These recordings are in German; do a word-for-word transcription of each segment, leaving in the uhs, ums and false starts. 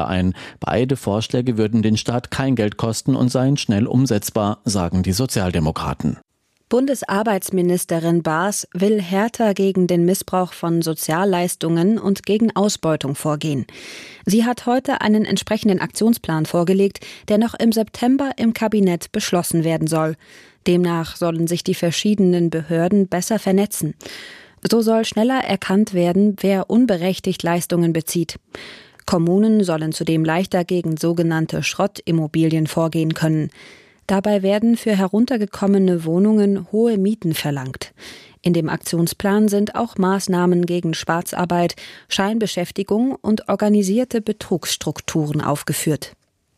Kinder ein. Beide Vorschläge würden den Staat kein Geld kosten und seien schnell umsetzbar, sagen die Sozialdemokraten. Bundesarbeitsministerin Baas will härter gegen den Missbrauch von Sozialleistungen und gegen Ausbeutung vorgehen. Sie hat heute einen entsprechenden Aktionsplan vorgelegt, der noch im September im Kabinett beschlossen werden soll. Demnach sollen sich die verschiedenen Behörden besser vernetzen. So soll schneller erkannt werden, wer unberechtigt Leistungen bezieht. Kommunen sollen zudem leichter gegen sogenannte Schrottimmobilien vorgehen können. Dabei werden für heruntergekommene Wohnungen hohe Mieten verlangt. In dem Aktionsplan sind auch Maßnahmen gegen Schwarzarbeit, Scheinbeschäftigung und organisierte Betrugsstrukturen aufgeführt.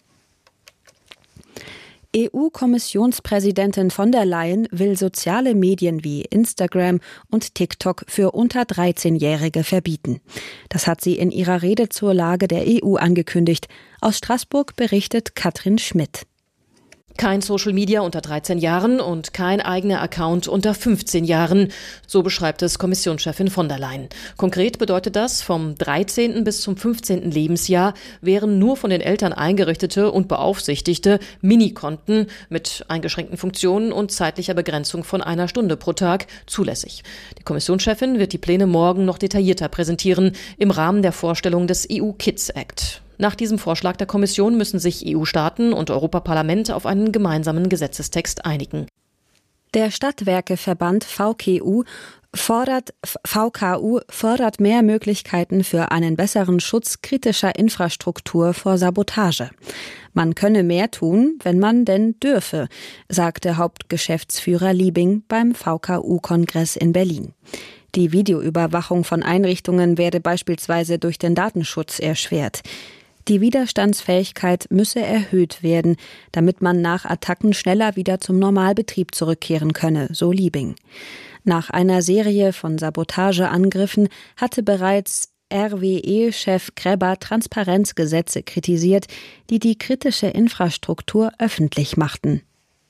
E U-Kommissionspräsidentin von der Leyen will soziale Medien wie Instagram und TikTok für unter dreizehnjährige verbieten. Das hat sie in ihrer Rede zur Lage der E U angekündigt. Aus Straßburg berichtet Katrin Schmidt. Kein Social Media unter dreizehn Jahren und kein eigener Account unter fünfzehn Jahren. So beschreibt es Kommissionschefin von der Leyen. Konkret bedeutet das, vom dreizehnten bis zum fünfzehnten Lebensjahr wären nur von den Eltern eingerichtete und beaufsichtigte Minikonten mit eingeschränkten Funktionen und zeitlicher Begrenzung von einer Stunde pro Tag zulässig. Die Kommissionschefin wird die Pläne morgen noch detaillierter präsentieren im Rahmen der Vorstellung des E U Kids Act. Nach diesem Vorschlag der Kommission müssen sich E U-Staaten und Europaparlament auf einen gemeinsamen Gesetzestext einigen. Der Stadtwerkeverband V K U fordert, V K U fordert mehr Möglichkeiten für einen besseren Schutz kritischer Infrastruktur vor Sabotage. Man könne mehr tun, wenn man denn dürfe, sagte Hauptgeschäftsführer Liebing beim V K U-Kongress in Berlin. Die Videoüberwachung von Einrichtungen werde beispielsweise durch den Datenschutz erschwert. Die Widerstandsfähigkeit müsse erhöht werden, damit man nach Attacken schneller wieder zum Normalbetrieb zurückkehren könne, so Liebing. Nach einer Serie von Sabotageangriffen hatte bereits R W E-Chef Kreber Transparenzgesetze kritisiert, die die kritische Infrastruktur öffentlich machten.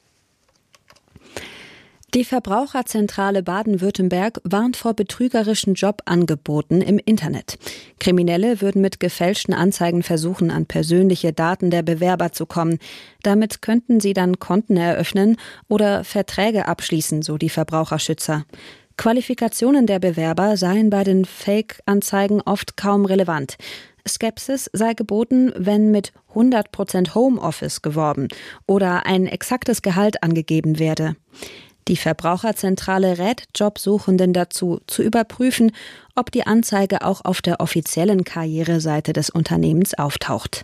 Die Verbraucherzentrale Baden-Württemberg warnt vor betrügerischen Jobangeboten im Internet. Kriminelle würden mit gefälschten Anzeigen versuchen, an persönliche Daten der Bewerber zu kommen. Damit könnten sie dann Konten eröffnen oder Verträge abschließen, so die Verbraucherschützer. Qualifikationen der Bewerber seien bei den Fake-Anzeigen oft kaum relevant. Skepsis sei geboten, wenn mit hundert Prozent Homeoffice geworben oder ein exaktes Gehalt angegeben werde. Die Verbraucherzentrale rät Jobsuchenden dazu, zu überprüfen, ob die Anzeige auch auf der offiziellen Karriereseite des Unternehmens auftaucht.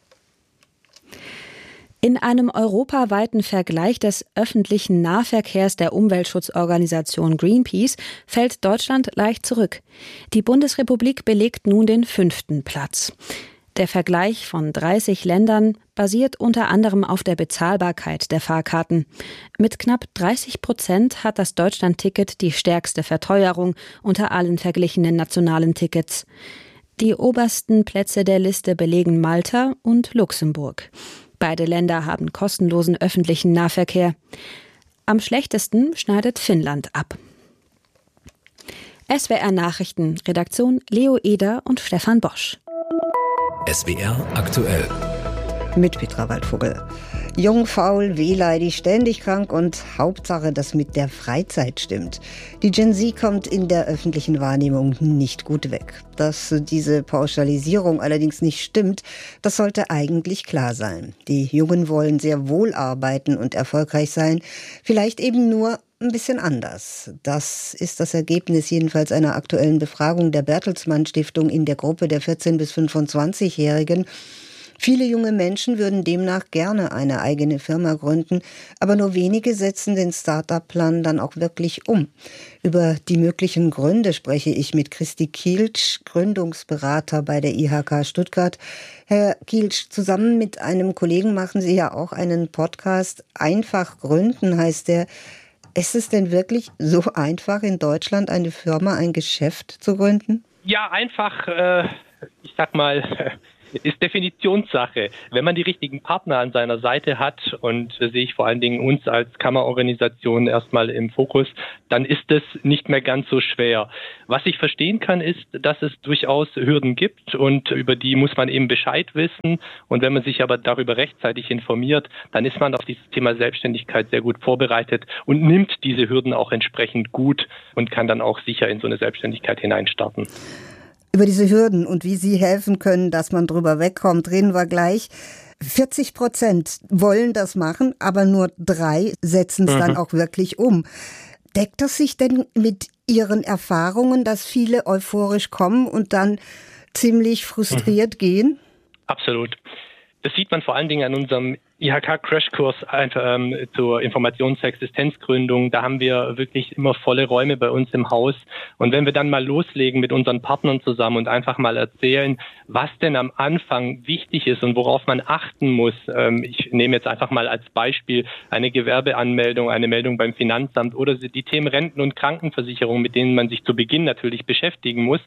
In einem europaweiten Vergleich des öffentlichen Nahverkehrs der Umweltschutzorganisation Greenpeace fällt Deutschland leicht zurück. Die Bundesrepublik belegt nun den fünften Platz. Der Vergleich von dreißig Ländern basiert unter anderem auf der Bezahlbarkeit der Fahrkarten. Mit knapp dreißig Prozent hat das Deutschland-Ticket die stärkste Verteuerung unter allen verglichenen nationalen Tickets. Die obersten Plätze der Liste belegen Malta und Luxemburg. Beide Länder haben kostenlosen öffentlichen Nahverkehr. Am schlechtesten schneidet Finnland ab. S W R Nachrichten, Redaktion Leo Eder und Stefan Bosch. S W R aktuell. Mit Petra Waldvogel. Jung, faul, wehleidig, ständig krank und Hauptsache, dass mit der Freizeit stimmt. Die Gen Z kommt in der öffentlichen Wahrnehmung nicht gut weg. Dass diese Pauschalisierung allerdings nicht stimmt, das sollte eigentlich klar sein. Die Jungen wollen sehr wohl arbeiten und erfolgreich sein, vielleicht eben nur ein bisschen anders. Das ist das Ergebnis jedenfalls einer aktuellen Befragung der Bertelsmann Stiftung in der Gruppe der vierzehn- bis fünfundzwanzigjährigen. Viele junge Menschen würden demnach gerne eine eigene Firma gründen, aber nur wenige setzen den Start-up-Plan dann auch wirklich um. Über die möglichen Gründe spreche ich mit Christi Kieltsch, Gründungsberater bei der I H K Stuttgart. Herr Kieltsch, zusammen mit einem Kollegen machen Sie ja auch einen Podcast. Einfach gründen heißt der. Ist es denn wirklich so einfach, in Deutschland eine Firma, ein Geschäft zu gründen? Ja, einfach, äh, ich sag mal, ist Definitionssache. Wenn man die richtigen Partner an seiner Seite hat, und da sehe ich vor allen Dingen uns als Kammerorganisation erstmal im Fokus, dann ist es nicht mehr ganz so schwer. Was ich verstehen kann, ist, dass es durchaus Hürden gibt und über die muss man eben Bescheid wissen. Und wenn man sich aber darüber rechtzeitig informiert, dann ist man auf dieses Thema Selbstständigkeit sehr gut vorbereitet und nimmt diese Hürden auch entsprechend gut und kann dann auch sicher in so eine Selbstständigkeit hineinstarten. Über diese Hürden und wie Sie helfen können, dass man drüber wegkommt, reden wir gleich. vierzig Prozent wollen das machen, aber nur drei setzen es mhm. dann auch wirklich um. Deckt das sich denn mit Ihren Erfahrungen, dass viele euphorisch kommen und dann ziemlich frustriert mhm. gehen? Absolut. Das sieht man vor allen Dingen an unserem I H K-Crashkurs ähm, zur Informations- und Existenzgründung. Da haben wir wirklich immer volle Räume bei uns im Haus. Und wenn wir dann mal loslegen mit unseren Partnern zusammen und einfach mal erzählen, was denn am Anfang wichtig ist und worauf man achten muss. Ähm, ich nehme jetzt einfach mal als Beispiel eine Gewerbeanmeldung, eine Meldung beim Finanzamt oder die Themen Renten- und Krankenversicherung, mit denen man sich zu Beginn natürlich beschäftigen muss.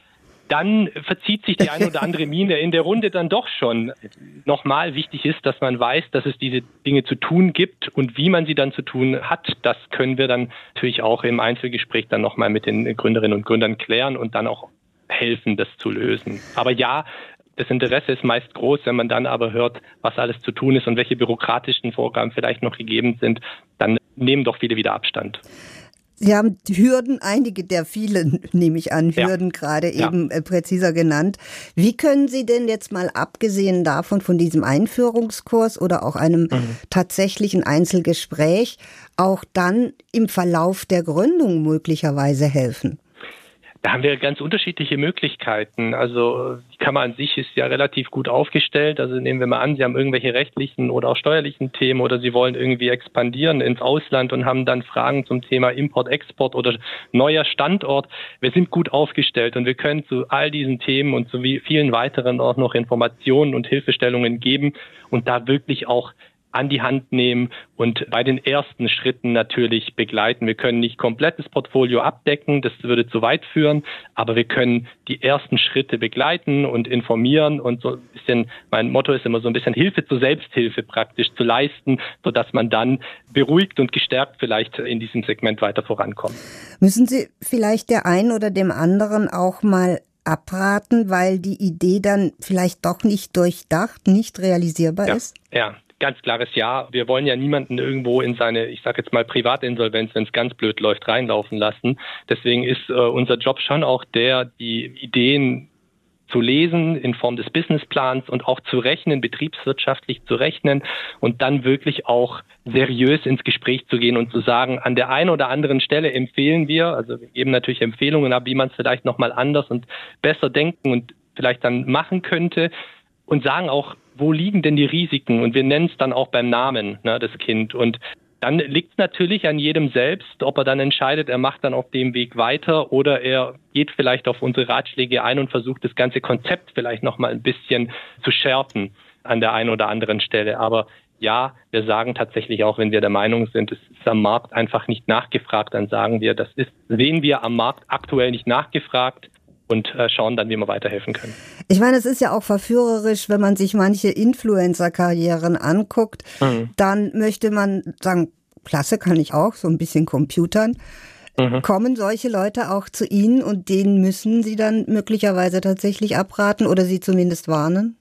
Dann verzieht sich die ein oder andere Miene in der Runde dann doch schon. Nochmal wichtig ist, dass man weiß, dass es diese Dinge zu tun gibt und wie man sie dann zu tun hat, das können wir dann natürlich auch im Einzelgespräch dann nochmal mit den Gründerinnen und Gründern klären und dann auch helfen, das zu lösen. Aber ja, das Interesse ist meist groß, wenn man dann aber hört, was alles zu tun ist und welche bürokratischen Vorgaben vielleicht noch gegeben sind, dann nehmen doch viele wieder Abstand. Sie haben Hürden, einige der vielen, nehme ich an, Hürden ja. gerade ja. eben äh, präziser genannt. Wie können Sie denn jetzt mal abgesehen davon, von diesem Einführungskurs oder auch einem mhm. tatsächlichen Einzelgespräch, auch dann im Verlauf der Gründung möglicherweise helfen? Da haben wir ganz unterschiedliche Möglichkeiten. Also die Kammer an sich ist ja relativ gut aufgestellt. Also nehmen wir mal an, Sie haben irgendwelche rechtlichen oder auch steuerlichen Themen oder Sie wollen irgendwie expandieren ins Ausland und haben dann Fragen zum Thema Import, Export oder neuer Standort. Wir sind gut aufgestellt und wir können zu all diesen Themen und zu vielen weiteren auch noch Informationen und Hilfestellungen geben und da wirklich auch an die Hand nehmen und bei den ersten Schritten natürlich begleiten. Wir können nicht komplettes Portfolio abdecken, das würde zu weit führen, aber wir können die ersten Schritte begleiten und informieren und so ein bisschen, mein Motto ist immer so ein bisschen Hilfe zur Selbsthilfe praktisch zu leisten, sodass man dann beruhigt und gestärkt vielleicht in diesem Segment weiter vorankommt. Müssen Sie vielleicht der einen oder dem anderen auch mal abraten, weil die Idee dann vielleicht doch nicht durchdacht, nicht realisierbar ja, ist? Ja. Ganz klares Ja. Wir wollen ja niemanden irgendwo in seine, ich sage jetzt mal, Privatinsolvenz, wenn es ganz blöd läuft, reinlaufen lassen. Deswegen ist äh, unser Job schon auch der, die Ideen zu lesen in Form des Businessplans und auch zu rechnen, betriebswirtschaftlich zu rechnen und dann wirklich auch seriös ins Gespräch zu gehen und zu sagen, an der einen oder anderen Stelle empfehlen wir, also wir geben natürlich Empfehlungen ab, wie man es vielleicht nochmal anders und besser denken und vielleicht dann machen könnte. Und sagen auch, wo liegen denn die Risiken? Und wir nennen es dann auch beim Namen, ne, das Kind. Und dann liegt es natürlich an jedem selbst, ob er dann entscheidet, er macht dann auf dem Weg weiter oder er geht vielleicht auf unsere Ratschläge ein und versucht, das ganze Konzept vielleicht nochmal ein bisschen zu schärfen an der einen oder anderen Stelle. Aber ja, wir sagen tatsächlich auch, wenn wir der Meinung sind, es ist am Markt einfach nicht nachgefragt, dann sagen wir, das ist, sehen wir am Markt aktuell nicht nachgefragt. Und äh, schauen dann, wie wir weiterhelfen können. Ich meine, es ist ja auch verführerisch, wenn man sich manche Influencer-Karrieren anguckt, mhm. dann möchte man sagen, klasse, kann ich auch, so ein bisschen computern. Mhm. Kommen solche Leute auch zu Ihnen und denen müssen Sie dann möglicherweise tatsächlich abraten oder Sie zumindest warnen?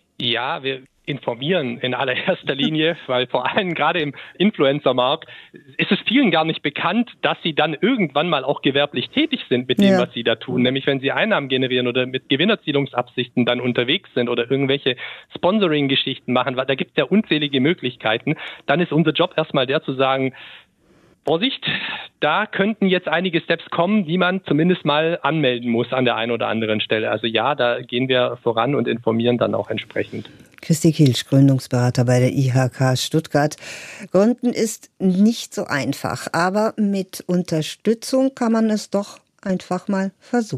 Ja, wir informieren in allererster Linie, weil vor allem gerade im Influencer-Markt ist es vielen gar nicht bekannt, dass sie dann irgendwann mal auch gewerblich tätig sind mit dem, ja. was sie da tun. Nämlich wenn sie Einnahmen generieren oder mit Gewinnerzielungsabsichten dann unterwegs sind oder irgendwelche Sponsoring-Geschichten machen, weil da gibt es ja unzählige Möglichkeiten. Dann ist unser Job erstmal der zu sagen, Vorsicht, da könnten jetzt einige Steps kommen, die man zumindest mal anmelden muss an der einen oder anderen Stelle. Also ja, da gehen wir voran und informieren dann auch entsprechend. Christi Kilsch, Gründungsberater bei der I H K Stuttgart. Gründen ist nicht so einfach, aber mit Unterstützung kann man es doch einfach mal versuchen.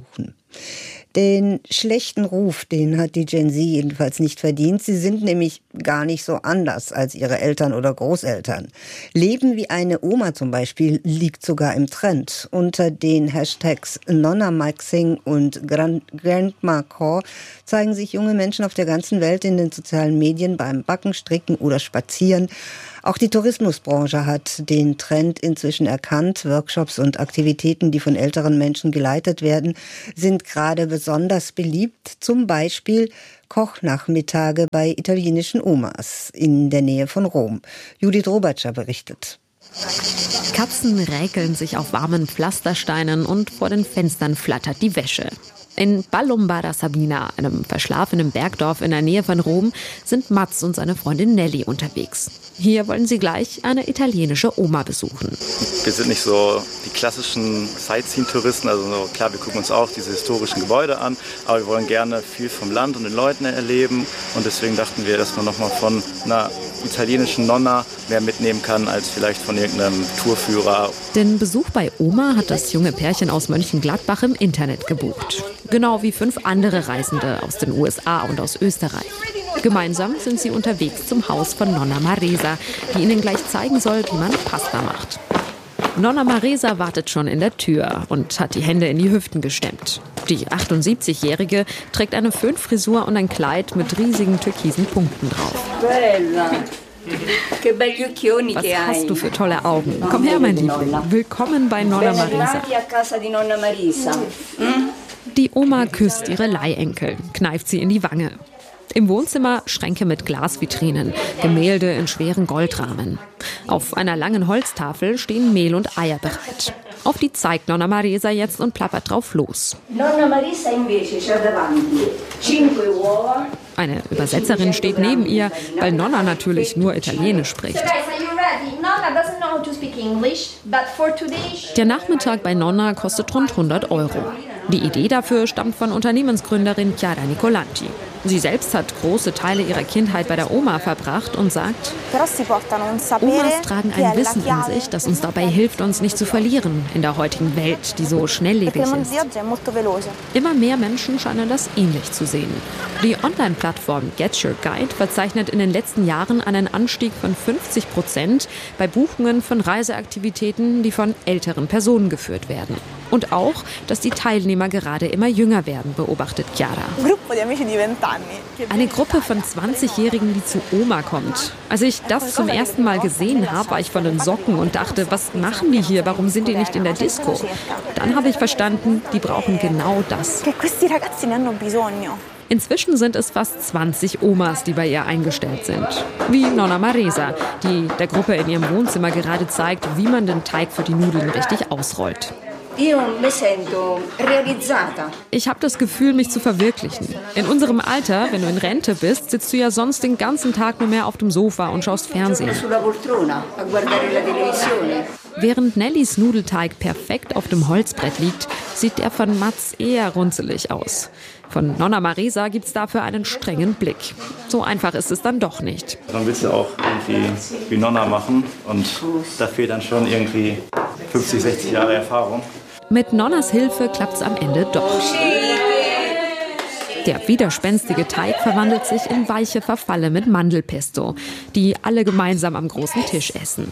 Den schlechten Ruf, den hat die Gen Z jedenfalls nicht verdient. Sie sind nämlich gar nicht so anders als ihre Eltern oder Großeltern. Leben wie eine Oma zum Beispiel liegt sogar im Trend. Unter den Hashtags Nonna Maxing und Grand- Grandma Core zeigen sich junge Menschen auf der ganzen Welt in den sozialen Medien beim Backen, Stricken oder Spazieren. Auch die Tourismusbranche hat den Trend inzwischen erkannt. Workshops und Aktivitäten, die von älteren Menschen geleitet werden, sind gerade besonders beliebt. Zum Beispiel Kochnachmittage bei italienischen Omas in der Nähe von Rom. Judith Robertscher berichtet. Katzen räkeln sich auf warmen Pflastersteinen und vor den Fenstern flattert die Wäsche. In Balombara Sabina, einem verschlafenen Bergdorf in der Nähe von Rom, sind Mats und seine Freundin Nelly unterwegs. Hier wollen sie gleich eine italienische Oma besuchen. Wir sind nicht so die klassischen Sightseeing-Touristen, also so, klar, wir gucken uns auch diese historischen Gebäude an, aber wir wollen gerne viel vom Land und den Leuten erleben und deswegen dachten wir, dass man nochmal von einer italienischen Nonna mehr mitnehmen kann als vielleicht von irgendeinem Tourführer. Den Besuch bei Oma hat das junge Pärchen aus Mönchengladbach im Internet gebucht. Genau wie fünf andere Reisende aus den U S A und aus Österreich. Gemeinsam sind sie unterwegs zum Haus von Nonna Maresa, die ihnen gleich zeigen soll, wie man Pasta macht. Nonna Maresa wartet schon in der Tür und hat die Hände in die Hüften gestemmt. Die achtundsiebzigjährige trägt eine Föhnfrisur und ein Kleid mit riesigen türkisen Punkten drauf. Was hast du für tolle Augen? Komm her, mein Liebling. Willkommen bei Nonna Maresa. Die Oma küsst ihre Leihenkel, kneift sie in die Wange. Im Wohnzimmer Schränke mit Glasvitrinen, Gemälde in schweren Goldrahmen. Auf einer langen Holztafel stehen Mehl und Eier bereit. Auf die zeigt Nonna Maresa jetzt und plappert drauf los. Eine Übersetzerin steht neben ihr, weil Nonna natürlich nur Italienisch spricht. Der Nachmittag bei Nonna kostet rund hundert Euro. Die Idee dafür stammt von Unternehmensgründerin Chiara Nicolanti. Sie selbst hat große Teile ihrer Kindheit bei der Oma verbracht und sagt, Omas tragen ein Wissen in sich, das uns dabei hilft, uns nicht zu verlieren in der heutigen Welt, die so schnelllebig ist. Immer mehr Menschen scheinen das ähnlich zu sehen. Die Online-Plattform Get Your Guide verzeichnet in den letzten Jahren einen Anstieg von fünfzig Prozent bei Buchungen von Reiseaktivitäten, die von älteren Personen geführt werden. Und auch, dass die Teilnehmer gerade immer jünger werden, beobachtet Chiara. Eine Gruppe von zwanzigjährigen, die zu Oma kommt. Als ich das zum ersten Mal gesehen habe, war ich von den Socken und dachte, was machen die hier? Warum sind die nicht in der Disco? Dann habe ich verstanden, die brauchen genau das. Inzwischen sind es fast zwanzig Omas, die bei ihr eingestellt sind. Wie Nonna Maresa, die der Gruppe in ihrem Wohnzimmer gerade zeigt, wie man den Teig für die Nudeln richtig ausrollt. Ich habe das Gefühl, mich zu verwirklichen. In unserem Alter, wenn du in Rente bist, sitzt du ja sonst den ganzen Tag nur mehr auf dem Sofa und schaust Fernsehen. Während Nellys Nudelteig perfekt auf dem Holzbrett liegt, sieht der von Mats eher runzelig aus. Von Nonna Maresa gibt's dafür einen strengen Blick. So einfach ist es dann doch nicht. Man will es ja auch irgendwie wie Nonna machen und da fehlt dann schon irgendwie fünfzig, sechzig Jahre Erfahrung. Mit Nonnas Hilfe klappt's am Ende doch. Der widerspenstige Teig verwandelt sich in weiche Verfalle mit Mandelpesto, die alle gemeinsam am großen Tisch essen.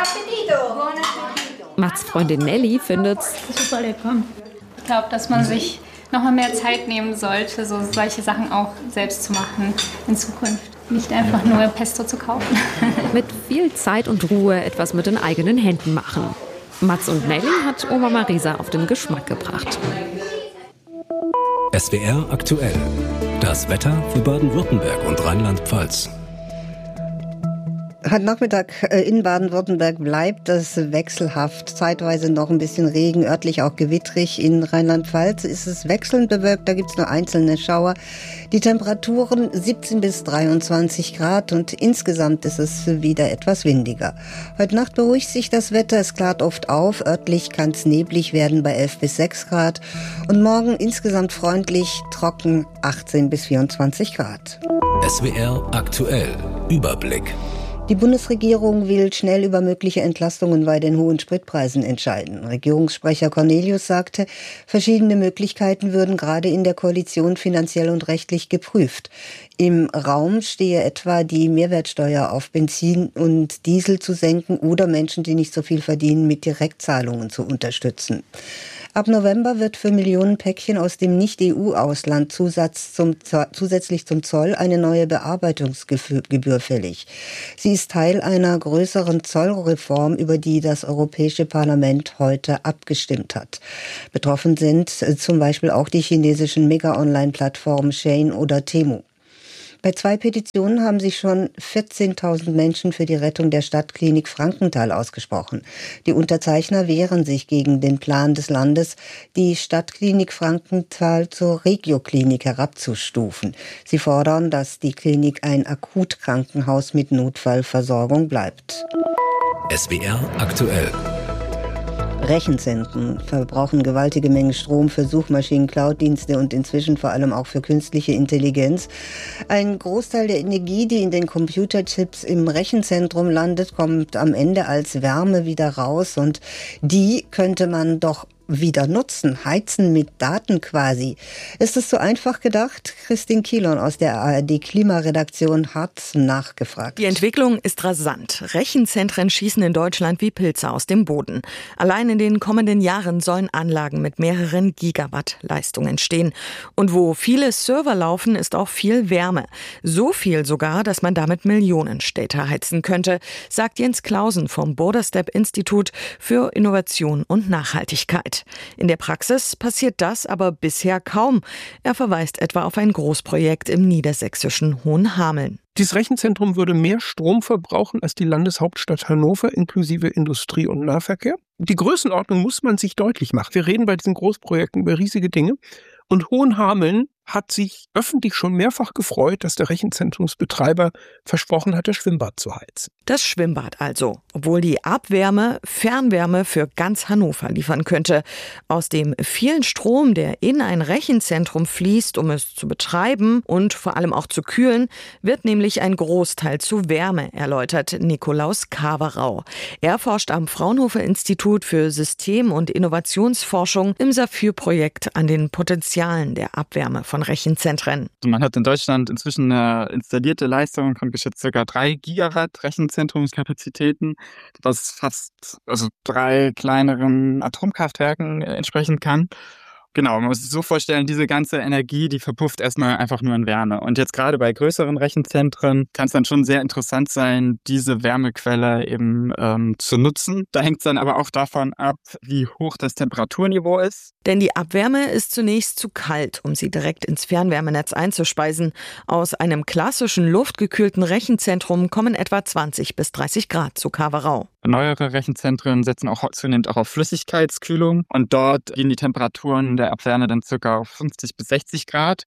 Mats Freundin Nelly findet's super lecker. Ich glaube, dass man sich noch mal mehr Zeit nehmen sollte, so solche Sachen auch selbst zu machen in Zukunft. Nicht einfach nur Pesto zu kaufen. Mit viel Zeit und Ruhe etwas mit den eigenen Händen machen. Mats und Nelly hat Oma Maresa auf den Geschmack gebracht. S W R aktuell. Das Wetter für Baden-Württemberg und Rheinland-Pfalz. Heute Nachmittag in Baden-Württemberg bleibt es wechselhaft. Zeitweise noch ein bisschen Regen, örtlich auch gewittrig. In Rheinland-Pfalz ist es wechselnd bewölkt, da gibt es nur einzelne Schauer. Die Temperaturen siebzehn bis dreiundzwanzig Grad und insgesamt ist es wieder etwas windiger. Heute Nacht beruhigt sich das Wetter, es klart oft auf. Örtlich kann es neblig werden bei elf bis sechs Grad. Und morgen insgesamt freundlich, trocken achtzehn bis vierundzwanzig Grad. S W R aktuell. Überblick. Die Bundesregierung will schnell über mögliche Entlastungen bei den hohen Spritpreisen entscheiden. Regierungssprecher Cornelius sagte, verschiedene Möglichkeiten würden gerade in der Koalition finanziell und rechtlich geprüft. Im Raum stehe etwa die Mehrwertsteuer auf Benzin und Diesel zu senken oder Menschen, die nicht so viel verdienen, mit Direktzahlungen zu unterstützen. Ab November wird für Millionen Päckchen aus dem Nicht-E U-Ausland Zusatz zum, zusätzlich zum Zoll eine neue Bearbeitungsgebühr fällig. Sie ist Teil einer größeren Zollreform, über die das Europäische Parlament heute abgestimmt hat. Betroffen sind zum Beispiel auch die chinesischen Mega-Online-Plattformen Shein oder Temu. Bei zwei Petitionen haben sich schon vierzehntausend Menschen für die Rettung der Stadtklinik Frankenthal ausgesprochen. Die Unterzeichner wehren sich gegen den Plan des Landes, die Stadtklinik Frankenthal zur Regioklinik herabzustufen. Sie fordern, dass die Klinik ein Akutkrankenhaus mit Notfallversorgung bleibt. S W R aktuell. Rechenzentren verbrauchen gewaltige Mengen Strom für Suchmaschinen, Cloud-Dienste und inzwischen vor allem auch für künstliche Intelligenz. Ein Großteil der Energie, die in den Computerchips im Rechenzentrum landet, kommt am Ende als Wärme wieder raus und die könnte man doch wieder nutzen, heizen mit Daten quasi. Ist es so einfach gedacht? Christine Kielon aus der A R D-Klimaredaktion hat nachgefragt. Die Entwicklung ist rasant. Rechenzentren schießen in Deutschland wie Pilze aus dem Boden. Allein in den kommenden Jahren sollen Anlagen mit mehreren Gigawatt Leistung entstehen. Und wo viele Server laufen, ist auch viel Wärme. So viel sogar, dass man damit Millionen Städte heizen könnte, sagt Jens Clausen vom Borderstep-Institut für Innovation und Nachhaltigkeit. In der Praxis passiert das aber bisher kaum. Er verweist etwa auf ein Großprojekt im niedersächsischen Hohenhameln. Dieses Rechenzentrum würde mehr Strom verbrauchen als die Landeshauptstadt Hannover inklusive Industrie- und Nahverkehr. Die Größenordnung muss man sich deutlich machen. Wir reden bei diesen Großprojekten über riesige Dinge. Und Hohenhameln hat sich öffentlich schon mehrfach gefreut, dass der Rechenzentrumsbetreiber versprochen hat, das Schwimmbad zu heizen. Das Schwimmbad also, obwohl die Abwärme Fernwärme für ganz Hannover liefern könnte. Aus dem vielen Strom, der in ein Rechenzentrum fließt, um es zu betreiben und vor allem auch zu kühlen, wird nämlich ein Großteil zu Wärme, erläutert Nikolaus Kaverau. Er forscht am Fraunhofer Institut für System- und Innovationsforschung im SAFIR-Projekt an den Potenzialen der Abwärme von Rechenzentren. Man hat in Deutschland inzwischen eine installierte Leistung von geschätzt ca. drei Gigawatt Rechenzentrumskapazitäten, was fast also drei kleineren Atomkraftwerken entsprechen kann. Genau, man muss sich so vorstellen, diese ganze Energie, die verpufft erstmal einfach nur in Wärme. Und jetzt gerade bei größeren Rechenzentren kann es dann schon sehr interessant sein, diese Wärmequelle eben ähm, zu nutzen. Da hängt es dann aber auch davon ab, wie hoch das Temperaturniveau ist. Denn die Abwärme ist zunächst zu kalt, um sie direkt ins Fernwärmenetz einzuspeisen. Aus einem klassischen luftgekühlten Rechenzentrum kommen etwa zwanzig bis dreißig Grad, so Kaverau. Neuere Rechenzentren setzen auch zunehmend auch auf Flüssigkeitskühlung und dort gehen die Temperaturen der Abwärme dann ca. auf fünfzig bis sechzig Grad.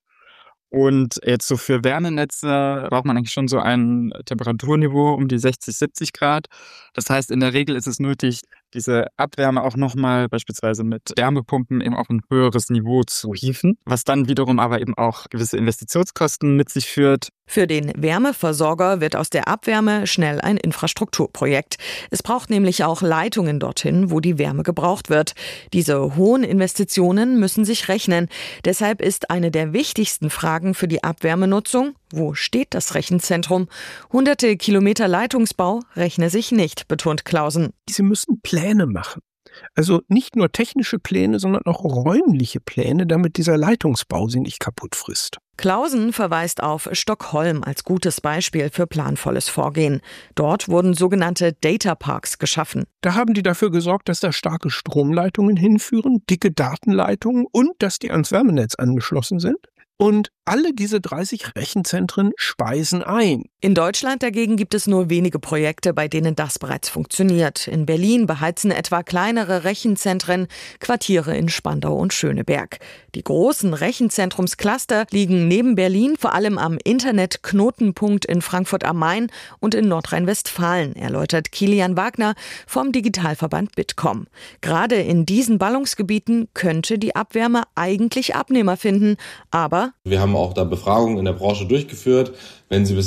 Und jetzt so für Wärmenetze braucht man eigentlich schon so ein Temperaturniveau um die sechzig, siebzig Grad. Das heißt, in der Regel ist es nötig, diese Abwärme auch nochmal beispielsweise mit Wärmepumpen eben auf ein höheres Niveau zu hieven, was dann wiederum aber eben auch gewisse Investitionskosten mit sich führt. Für den Wärmeversorger wird aus der Abwärme schnell ein Infrastrukturprojekt. Es braucht nämlich auch Leitungen dorthin, wo die Wärme gebraucht wird. Diese hohen Investitionen müssen sich rechnen. Deshalb ist eine der wichtigsten Fragen für die Abwärmenutzung: Wo steht das Rechenzentrum? Hunderte Kilometer Leitungsbau rechne sich nicht, betont Clausen. Sie müssen Pläne machen. Also nicht nur technische Pläne, sondern auch räumliche Pläne, damit dieser Leitungsbau sie nicht kaputt frisst. Clausen verweist auf Stockholm als gutes Beispiel für planvolles Vorgehen. Dort wurden sogenannte Data Parks geschaffen. Da haben die dafür gesorgt, dass da starke Stromleitungen hinführen, dicke Datenleitungen und dass die ans Wärmenetz angeschlossen sind. Und alle diese dreißig Rechenzentren speisen ein. In Deutschland dagegen gibt es nur wenige Projekte, bei denen das bereits funktioniert. In Berlin beheizen etwa kleinere Rechenzentren Quartiere in Spandau und Schöneberg. Die großen Rechenzentrumscluster liegen neben Berlin vor allem am Internet-Knotenpunkt in Frankfurt am Main und in Nordrhein-Westfalen, erläutert Kilian Wagner vom Digitalverband Bitkom. Gerade in diesen Ballungsgebieten könnte die Abwärme eigentlich Abnehmer finden, aber wir haben auch da Befragungen in der Branche durchgeführt. Wenn Sie bisher keine Abwärme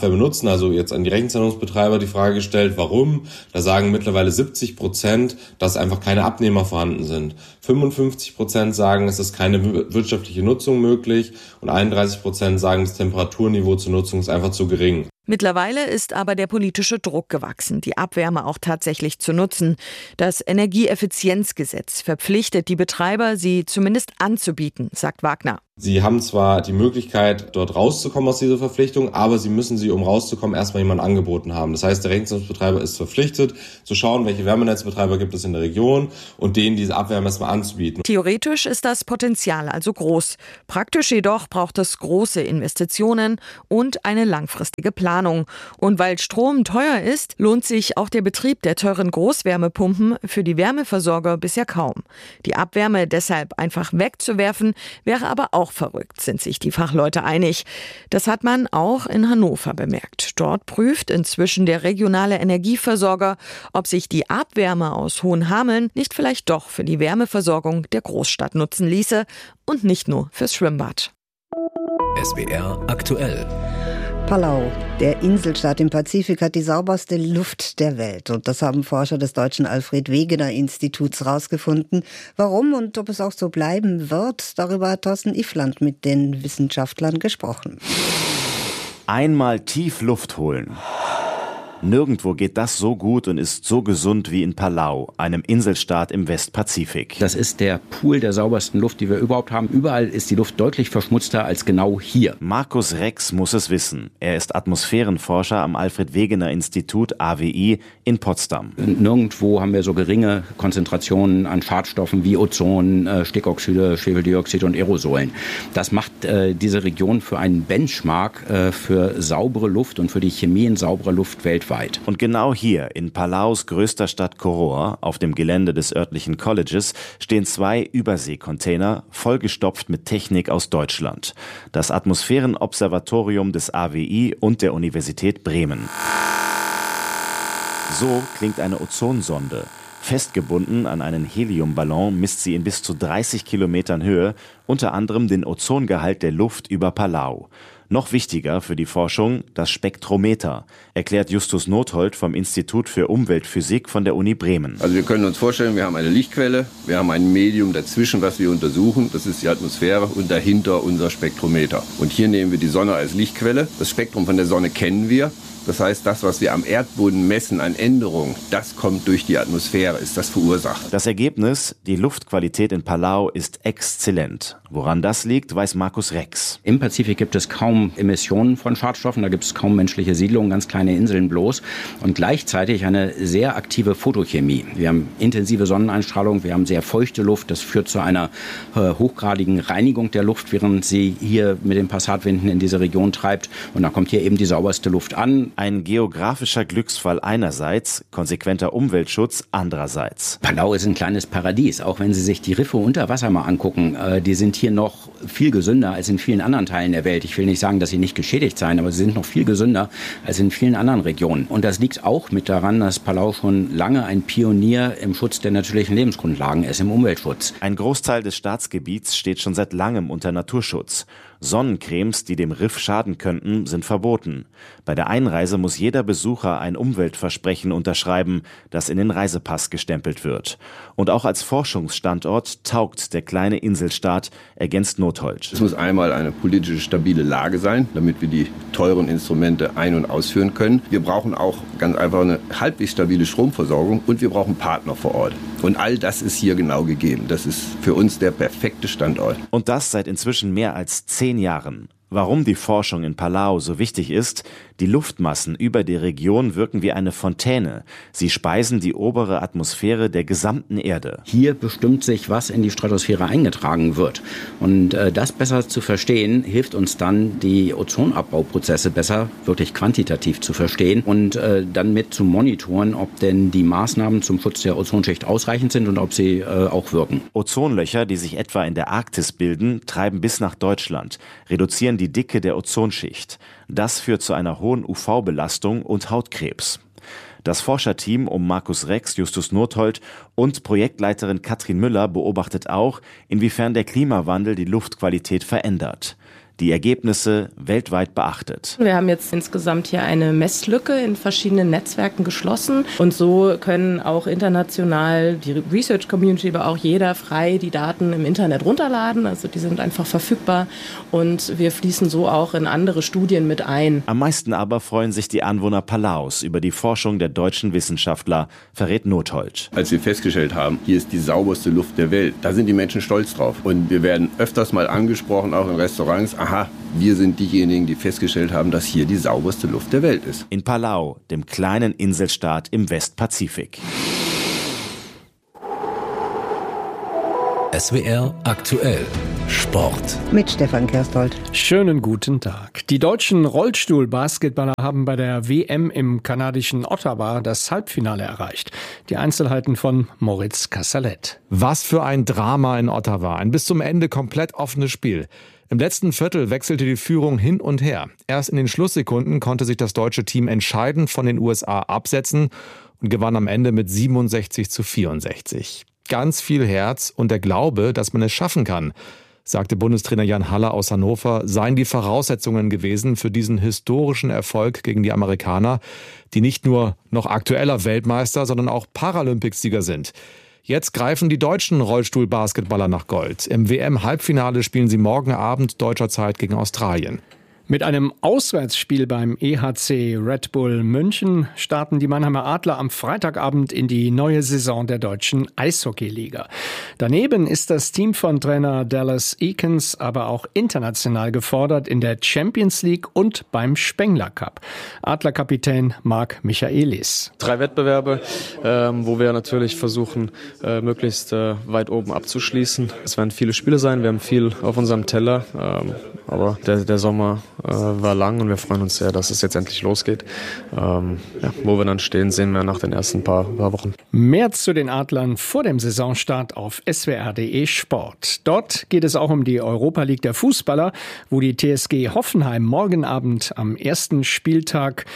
Abwärme nutzen, also jetzt an die Rechenzentrumsbetreiber die Frage gestellt, warum? Da sagen mittlerweile siebzig Prozent, dass einfach keine Abnehmer vorhanden sind. fünfundfünfzig Prozent sagen, es ist keine wirtschaftliche Nutzung möglich und einunddreißig Prozent sagen, das Temperaturniveau zur Nutzung ist einfach zu gering. Mittlerweile ist aber der politische Druck gewachsen, die Abwärme auch tatsächlich zu nutzen. Das Energieeffizienzgesetz verpflichtet die Betreiber, sie zumindest anzubieten, sagt Wagner. Sie haben zwar die Möglichkeit, dort rauszukommen aus dieser Verpflichtung, aber sie müssen sie, um rauszukommen, erstmal jemanden angeboten haben. Das heißt, der Rechenzentrumsbetreiber ist verpflichtet, zu schauen, welche Wärmenetzbetreiber gibt es in der Region und denen diese Abwärme erstmal anzubieten. Theoretisch ist das Potenzial also groß. Praktisch jedoch braucht es große Investitionen und eine langfristige Planung. Und weil Strom teuer ist, lohnt sich auch der Betrieb der teuren Großwärmepumpen für die Wärmeversorger bisher kaum. Die Abwärme deshalb einfach wegzuwerfen, wäre aber auch verrückt, sind sich die Fachleute einig. Das hat man auch in Hannover bemerkt. Dort prüft inzwischen der regionale Energieversorger, ob sich die Abwärme aus Hohenhameln nicht vielleicht doch für die Wärmeversorgung der Großstadt nutzen ließe und nicht nur fürs Schwimmbad. S W R aktuell. Palau, der Inselstaat im Pazifik, hat die sauberste Luft der Welt. Und das haben Forscher des deutschen Alfred-Wegener-Instituts herausgefunden. Warum und ob es auch so bleiben wird, darüber hat Thorsten Iffland mit den Wissenschaftlern gesprochen. Einmal tief Luft holen. Nirgendwo geht das so gut und ist so gesund wie in Palau, einem Inselstaat im Westpazifik. Das ist der Pool der saubersten Luft, die wir überhaupt haben. Überall ist die Luft deutlich verschmutzter als genau hier. Markus Rex muss es wissen. Er ist Atmosphärenforscher am Alfred-Wegener-Institut A W I in Potsdam. Nirgendwo haben wir so geringe Konzentrationen an Schadstoffen wie Ozon, Stickoxide, Schwefeldioxid und Aerosolen. Das macht äh, diese Region für einen Benchmark äh, für saubere Luft und für die Chemie in sauberer Luft weltweit. Und genau hier, in Palaus größter Stadt Koror, auf dem Gelände des örtlichen Colleges, stehen zwei Überseekontainer, vollgestopft mit Technik aus Deutschland. Das Atmosphärenobservatorium des A W I und der Universität Bremen. So klingt eine Ozonsonde. Festgebunden an einen Heliumballon misst sie in bis zu dreißig Kilometern Höhe, unter anderem den Ozongehalt der Luft über Palau. Noch wichtiger für die Forschung, das Spektrometer, erklärt Justus Nothold vom Institut für Umweltphysik von der Uni Bremen. Also wir können uns vorstellen, wir haben eine Lichtquelle, wir haben ein Medium dazwischen, was wir untersuchen, das ist die Atmosphäre und dahinter unser Spektrometer. Und hier nehmen wir die Sonne als Lichtquelle. Das Spektrum von der Sonne kennen wir. Das heißt, das, was wir am Erdboden messen an Änderungen, das kommt durch die Atmosphäre, ist das verursacht. Das Ergebnis, die Luftqualität in Palau ist exzellent. Woran das liegt, weiß Markus Rex. Im Pazifik gibt es kaum Emissionen von Schadstoffen, da gibt es kaum menschliche Siedlungen, ganz kleine Inseln bloß und gleichzeitig eine sehr aktive Photochemie. Wir haben intensive Sonneneinstrahlung, wir haben sehr feuchte Luft, das führt zu einer äh, hochgradigen Reinigung der Luft, während sie hier mit den Passatwinden in diese Region treibt und dann kommt hier eben die sauberste Luft an. Ein geografischer Glücksfall einerseits, konsequenter Umweltschutz andererseits. Palau ist ein kleines Paradies, auch wenn Sie sich die Riffe unter Wasser mal angucken. Äh, die sind hier noch viel gesünder als in vielen anderen Teilen der Welt. Ich will nicht sagen, dass sie nicht geschädigt seien, aber sie sind noch viel gesünder als in vielen anderen Regionen. Und das liegt auch mit daran, dass Palau schon lange ein Pionier im Schutz der natürlichen Lebensgrundlagen ist, im Umweltschutz. Ein Großteil des Staatsgebiets steht schon seit langem unter Naturschutz. Sonnencremes, die dem Riff schaden könnten, sind verboten. Bei der Einreise muss jeder Besucher ein Umweltversprechen unterschreiben, das in den Reisepass gestempelt wird. Und auch als Forschungsstandort taugt der kleine Inselstaat, ergänzt Nothold. Es muss einmal eine politisch stabile Lage sein, damit wir die teuren Instrumente ein- und ausführen können. Wir brauchen auch ganz einfach eine halbwegs stabile Stromversorgung und wir brauchen Partner vor Ort. Und all das ist hier genau gegeben. Das ist für uns der perfekte Standort. Und das seit inzwischen mehr als zehn Jahren. Warum die Forschung in Palau so wichtig ist? Die Luftmassen über die Region wirken wie eine Fontäne. Sie speisen die obere Atmosphäre der gesamten Erde. Hier bestimmt sich, was in die Stratosphäre eingetragen wird. Und äh, das besser zu verstehen, hilft uns dann, die Ozonabbauprozesse besser, wirklich quantitativ zu verstehen und äh, dann mit zu monitoren, ob denn die Maßnahmen zum Schutz der Ozonschicht ausreichend sind und ob sie äh, auch wirken. Ozonlöcher, die sich etwa in der Arktis bilden, treiben bis nach Deutschland, reduzieren die Dicke der Ozonschicht. Das führt zu einer hohen U V-Belastung und Hautkrebs. Das Forscherteam um Markus Rex, Justus Nothold und Projektleiterin Katrin Müller beobachtet auch, inwiefern der Klimawandel die Luftqualität verändert. Die Ergebnisse weltweit beachtet. Wir haben jetzt insgesamt hier eine Messlücke in verschiedenen Netzwerken geschlossen und so können auch international die Research Community, aber auch jeder frei die Daten im Internet runterladen. Also die sind einfach verfügbar und wir fließen so auch in andere Studien mit ein. Am meisten aber freuen sich die Anwohner Palaus über die Forschung der deutschen Wissenschaftler, verrät Notholz. Als wir festgestellt haben, hier ist die sauberste Luft der Welt, da sind die Menschen stolz drauf. Und wir werden öfters mal angesprochen, auch in Restaurants, aha, wir sind diejenigen, die festgestellt haben, dass hier die sauberste Luft der Welt ist. In Palau, dem kleinen Inselstaat im Westpazifik. S W R aktuell Sport. Mit Stefan Kersthold. Schönen guten Tag. Die deutschen Rollstuhl-Basketballer haben bei der W M im kanadischen Ottawa das Halbfinale erreicht. Die Einzelheiten von Moritz Kassalet. Was für ein Drama in Ottawa. Ein bis zum Ende komplett offenes Spiel. Im letzten Viertel wechselte die Führung hin und her. Erst in den Schlusssekunden konnte sich das deutsche Team entscheidend von den U S A absetzen und gewann am Ende mit siebenundsechzig zu vierundsechzig. Ganz viel Herz und der Glaube, dass man es schaffen kann, sagte Bundestrainer Jan Haller aus Hannover, seien die Voraussetzungen gewesen für diesen historischen Erfolg gegen die Amerikaner, die nicht nur noch aktueller Weltmeister, sondern auch Paralympicsieger sind. Jetzt greifen die deutschen Rollstuhl-Basketballer nach Gold. Im W M-Halbfinale spielen sie morgen Abend deutscher Zeit gegen Australien. Mit einem Auswärtsspiel beim E H C Red Bull München starten die Mannheimer Adler am Freitagabend in die neue Saison der deutschen Eishockeyliga. Daneben ist das Team von Trainer Dallas Eakins aber auch international gefordert in der Champions League und beim Spengler Cup. Adlerkapitän Marc Michaelis. Drei Wettbewerbe, ähm, wo wir natürlich versuchen, äh, möglichst äh, weit oben abzuschließen. Es werden viele Spiele sein, wir haben viel auf unserem Teller, ähm, aber der, der Sommer war lang und wir freuen uns sehr, dass es jetzt endlich losgeht. Ähm, ja, wo wir dann stehen, sehen wir nach den ersten paar, paar Wochen. Mehr zu den Adlern vor dem Saisonstart auf S W R punkt de Sport. Dort geht es auch um die Europa League der Fußballer, wo die T S G Hoffenheim morgen Abend am ersten Spieltag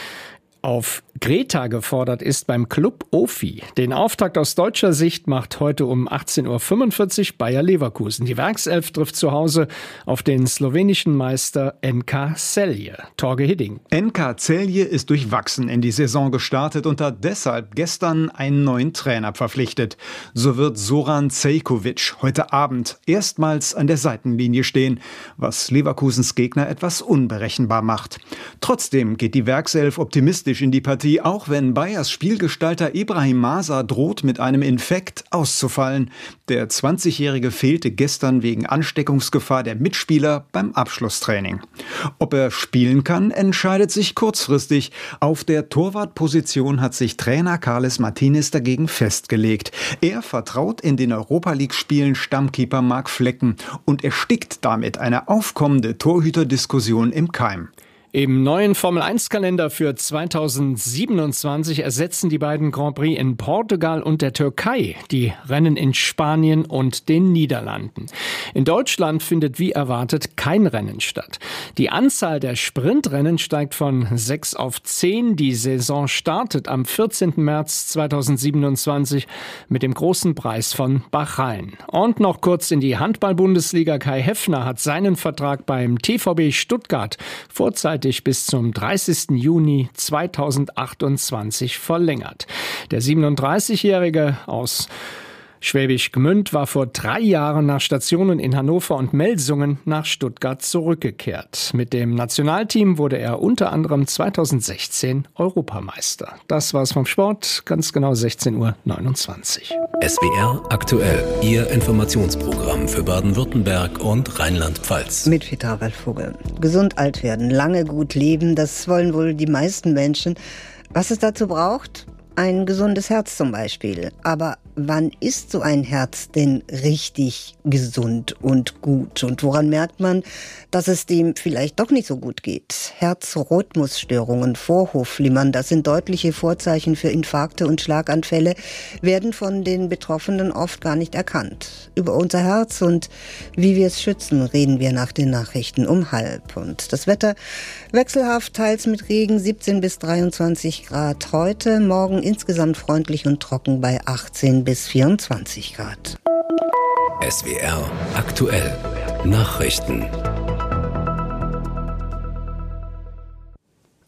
auf Greta gefordert ist beim Club Ofi. Den Auftakt aus deutscher Sicht macht heute um achtzehn Uhr fünfundvierzig Bayer Leverkusen. Die Werkself trifft zu Hause auf den slowenischen Meister N K Celje. Torge Hidding. N K Celje ist durchwachsen in die Saison gestartet und hat deshalb gestern einen neuen Trainer verpflichtet. So wird Zoran Cejkovic heute Abend erstmals an der Seitenlinie stehen, was Leverkusens Gegner etwas unberechenbar macht. Trotzdem geht die Werkself optimistisch in die Partie, auch wenn Bayers Spielgestalter Ibrahim Masa droht, mit einem Infekt auszufallen. Der zwanzigjährige fehlte gestern wegen Ansteckungsgefahr der Mitspieler beim Abschlusstraining. Ob er spielen kann, entscheidet sich kurzfristig. Auf der Torwartposition hat sich Trainer Carles Martinez dagegen festgelegt. Er vertraut in den Europa-League-Spielen Stammkeeper Marc Flecken und erstickt damit eine aufkommende Torhüterdiskussion im Keim. Im neuen Formel eins Kalender für zweitausendsiebenundzwanzig ersetzen die beiden Grand Prix in Portugal und der Türkei die Rennen in Spanien und den Niederlanden. In Deutschland findet wie erwartet kein Rennen statt. Die Anzahl der Sprintrennen steigt von sechs auf zehn. Die Saison startet am vierzehnten März zweitausendsiebenundzwanzig mit dem großen Preis von Bahrain. Und noch kurz in die Handball-Bundesliga. Kai Heffner hat seinen Vertrag beim T V B Stuttgart vorzeitig bis zum dreißigsten Juni zweitausendachtundzwanzig verlängert. Der siebenunddreißigjährige aus Schwäbisch Gmünd war vor drei Jahren nach Stationen in Hannover und Melsungen nach Stuttgart zurückgekehrt. Mit dem Nationalteam wurde er unter anderem zweitausendsechzehn Europameister. Das war's vom Sport, ganz genau sechzehn Uhr neunundzwanzig. S W R aktuell, Ihr Informationsprogramm für Baden-Württemberg und Rheinland-Pfalz. Mit Petra Waldvogel. Gesund alt werden, lange gut leben, das wollen wohl die meisten Menschen. Was es dazu braucht? Ein gesundes Herz zum Beispiel. Aber wann ist so ein Herz denn richtig gesund und gut? Und woran merkt man, dass es dem vielleicht doch nicht so gut geht? Herzrhythmusstörungen, Vorhofflimmern, das sind deutliche Vorzeichen für Infarkte und Schlaganfälle, werden von den Betroffenen oft gar nicht erkannt. Über unser Herz und wie wir es schützen, reden wir nach den Nachrichten um halb. Und das Wetter wechselhaft, teils mit Regen, siebzehn bis dreiundzwanzig Grad heute, morgen insgesamt freundlich und trocken bei achtzehn bis vierundzwanzig Grad. S W R aktuell Nachrichten.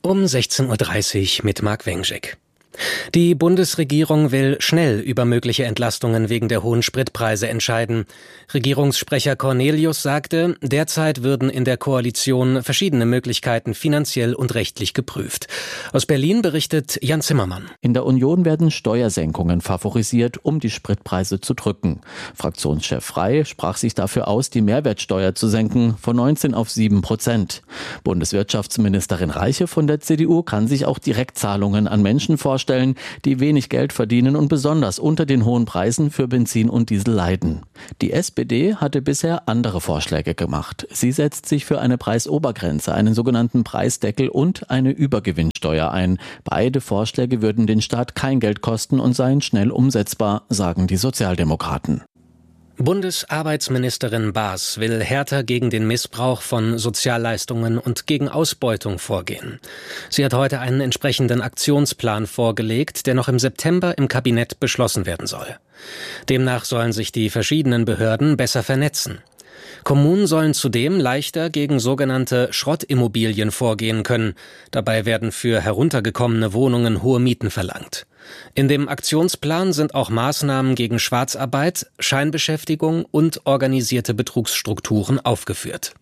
Um sechzehn Uhr dreißig mit Marc Wenschek. Die Bundesregierung will schnell über mögliche Entlastungen wegen der hohen Spritpreise entscheiden. Regierungssprecher Cornelius sagte, derzeit würden in der Koalition verschiedene Möglichkeiten finanziell und rechtlich geprüft. Aus Berlin berichtet Jan Zimmermann. In der Union werden Steuersenkungen favorisiert, um die Spritpreise zu drücken. Fraktionschef Frey sprach sich dafür aus, die Mehrwertsteuer zu senken von neunzehn auf sieben Prozent. Bundeswirtschaftsministerin Reiche von der C D U kann sich auch Direktzahlungen an Menschen vorstellen, die wenig Geld verdienen und besonders unter den hohen Preisen für Benzin und Diesel leiden. Die S P D hatte bisher andere Vorschläge gemacht. Sie setzt sich für eine Preisobergrenze, einen sogenannten Preisdeckel und eine Übergewinnsteuer ein. Beide Vorschläge würden den Staat kein Geld kosten und seien schnell umsetzbar, sagen die Sozialdemokraten. Bundesarbeitsministerin Baas will härter gegen den Missbrauch von Sozialleistungen und gegen Ausbeutung vorgehen. Sie hat heute einen entsprechenden Aktionsplan vorgelegt, der noch im September im Kabinett beschlossen werden soll. Demnach sollen sich die verschiedenen Behörden besser vernetzen. Kommunen sollen zudem leichter gegen sogenannte Schrottimmobilien vorgehen können. Dabei werden für heruntergekommene Wohnungen hohe Mieten verlangt. In dem Aktionsplan sind auch Maßnahmen gegen Schwarzarbeit, Scheinbeschäftigung und organisierte Betrugsstrukturen aufgeführt.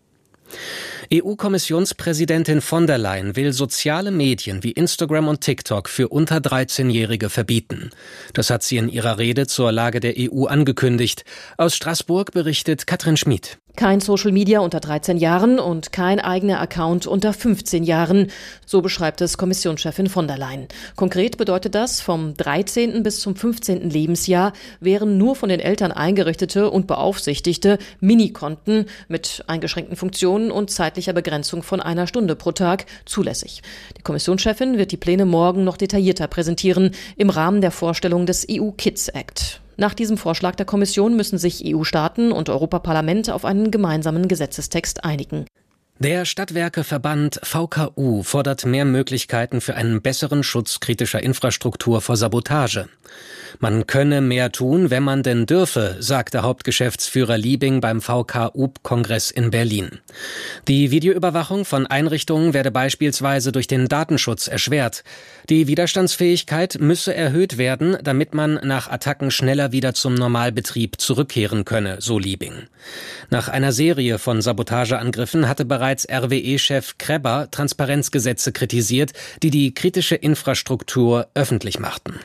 E U-Kommissionspräsidentin von der Leyen will soziale Medien wie Instagram und TikTok für unter dreizehnjährige verbieten. Das hat sie in ihrer Rede zur Lage der E U angekündigt. Aus Straßburg berichtet Katrin Schmid. Kein Social Media unter dreizehn Jahren und kein eigener Account unter fünfzehn Jahren. So beschreibt es Kommissionschefin von der Leyen. Konkret bedeutet das, vom dreizehnten bis zum fünfzehnten Lebensjahr wären nur von den Eltern eingerichtete und beaufsichtigte Minikonten mit eingeschränkten Funktionen und zeitlicher Begrenzung von einer Stunde pro Tag zulässig. Die Kommissionschefin wird die Pläne morgen noch detaillierter präsentieren im Rahmen der Vorstellung des E U Kids Act. Nach diesem Vorschlag der Kommission müssen sich E U-Staaten und Europaparlament auf einen gemeinsamen Gesetzestext einigen. Der Stadtwerkeverband V K U fordert mehr Möglichkeiten für einen besseren Schutz kritischer Infrastruktur vor Sabotage. Man könne mehr tun, wenn man denn dürfe, sagte Hauptgeschäftsführer Liebing beim V K U-Kongress in Berlin. Die Videoüberwachung von Einrichtungen werde beispielsweise durch den Datenschutz erschwert. Die Widerstandsfähigkeit müsse erhöht werden, damit man nach Attacken schneller wieder zum Normalbetrieb zurückkehren könne, so Liebing. Nach einer Serie von Sabotageangriffen hatte bereits R W E-Chef Kreber Transparenzgesetze kritisiert, die die kritische Infrastruktur öffentlich machten.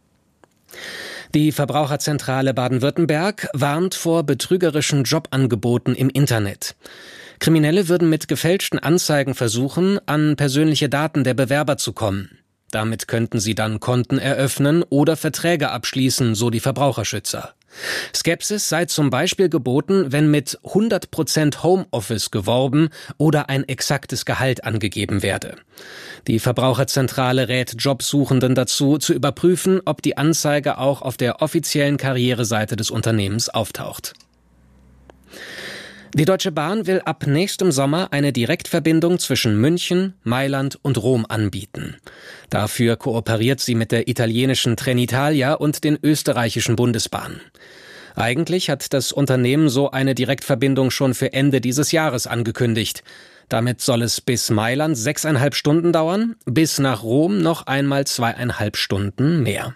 Die Verbraucherzentrale Baden-Württemberg warnt vor betrügerischen Jobangeboten im Internet. Kriminelle würden mit gefälschten Anzeigen versuchen, an persönliche Daten der Bewerber zu kommen. Damit könnten sie dann Konten eröffnen oder Verträge abschließen, so die Verbraucherschützer. Skepsis sei zum Beispiel geboten, wenn mit hundert Prozent Homeoffice geworben oder ein exaktes Gehalt angegeben werde. Die Verbraucherzentrale rät Jobsuchenden dazu, zu überprüfen, ob die Anzeige auch auf der offiziellen Karriereseite des Unternehmens auftaucht. Die Deutsche Bahn will ab nächstem Sommer eine Direktverbindung zwischen München, Mailand und Rom anbieten. Dafür kooperiert sie mit der italienischen Trenitalia und den österreichischen Bundesbahnen. Eigentlich hat das Unternehmen so eine Direktverbindung schon für Ende dieses Jahres angekündigt. Damit soll es bis Mailand sechseinhalb Stunden dauern, bis nach Rom noch einmal zweieinhalb Stunden mehr.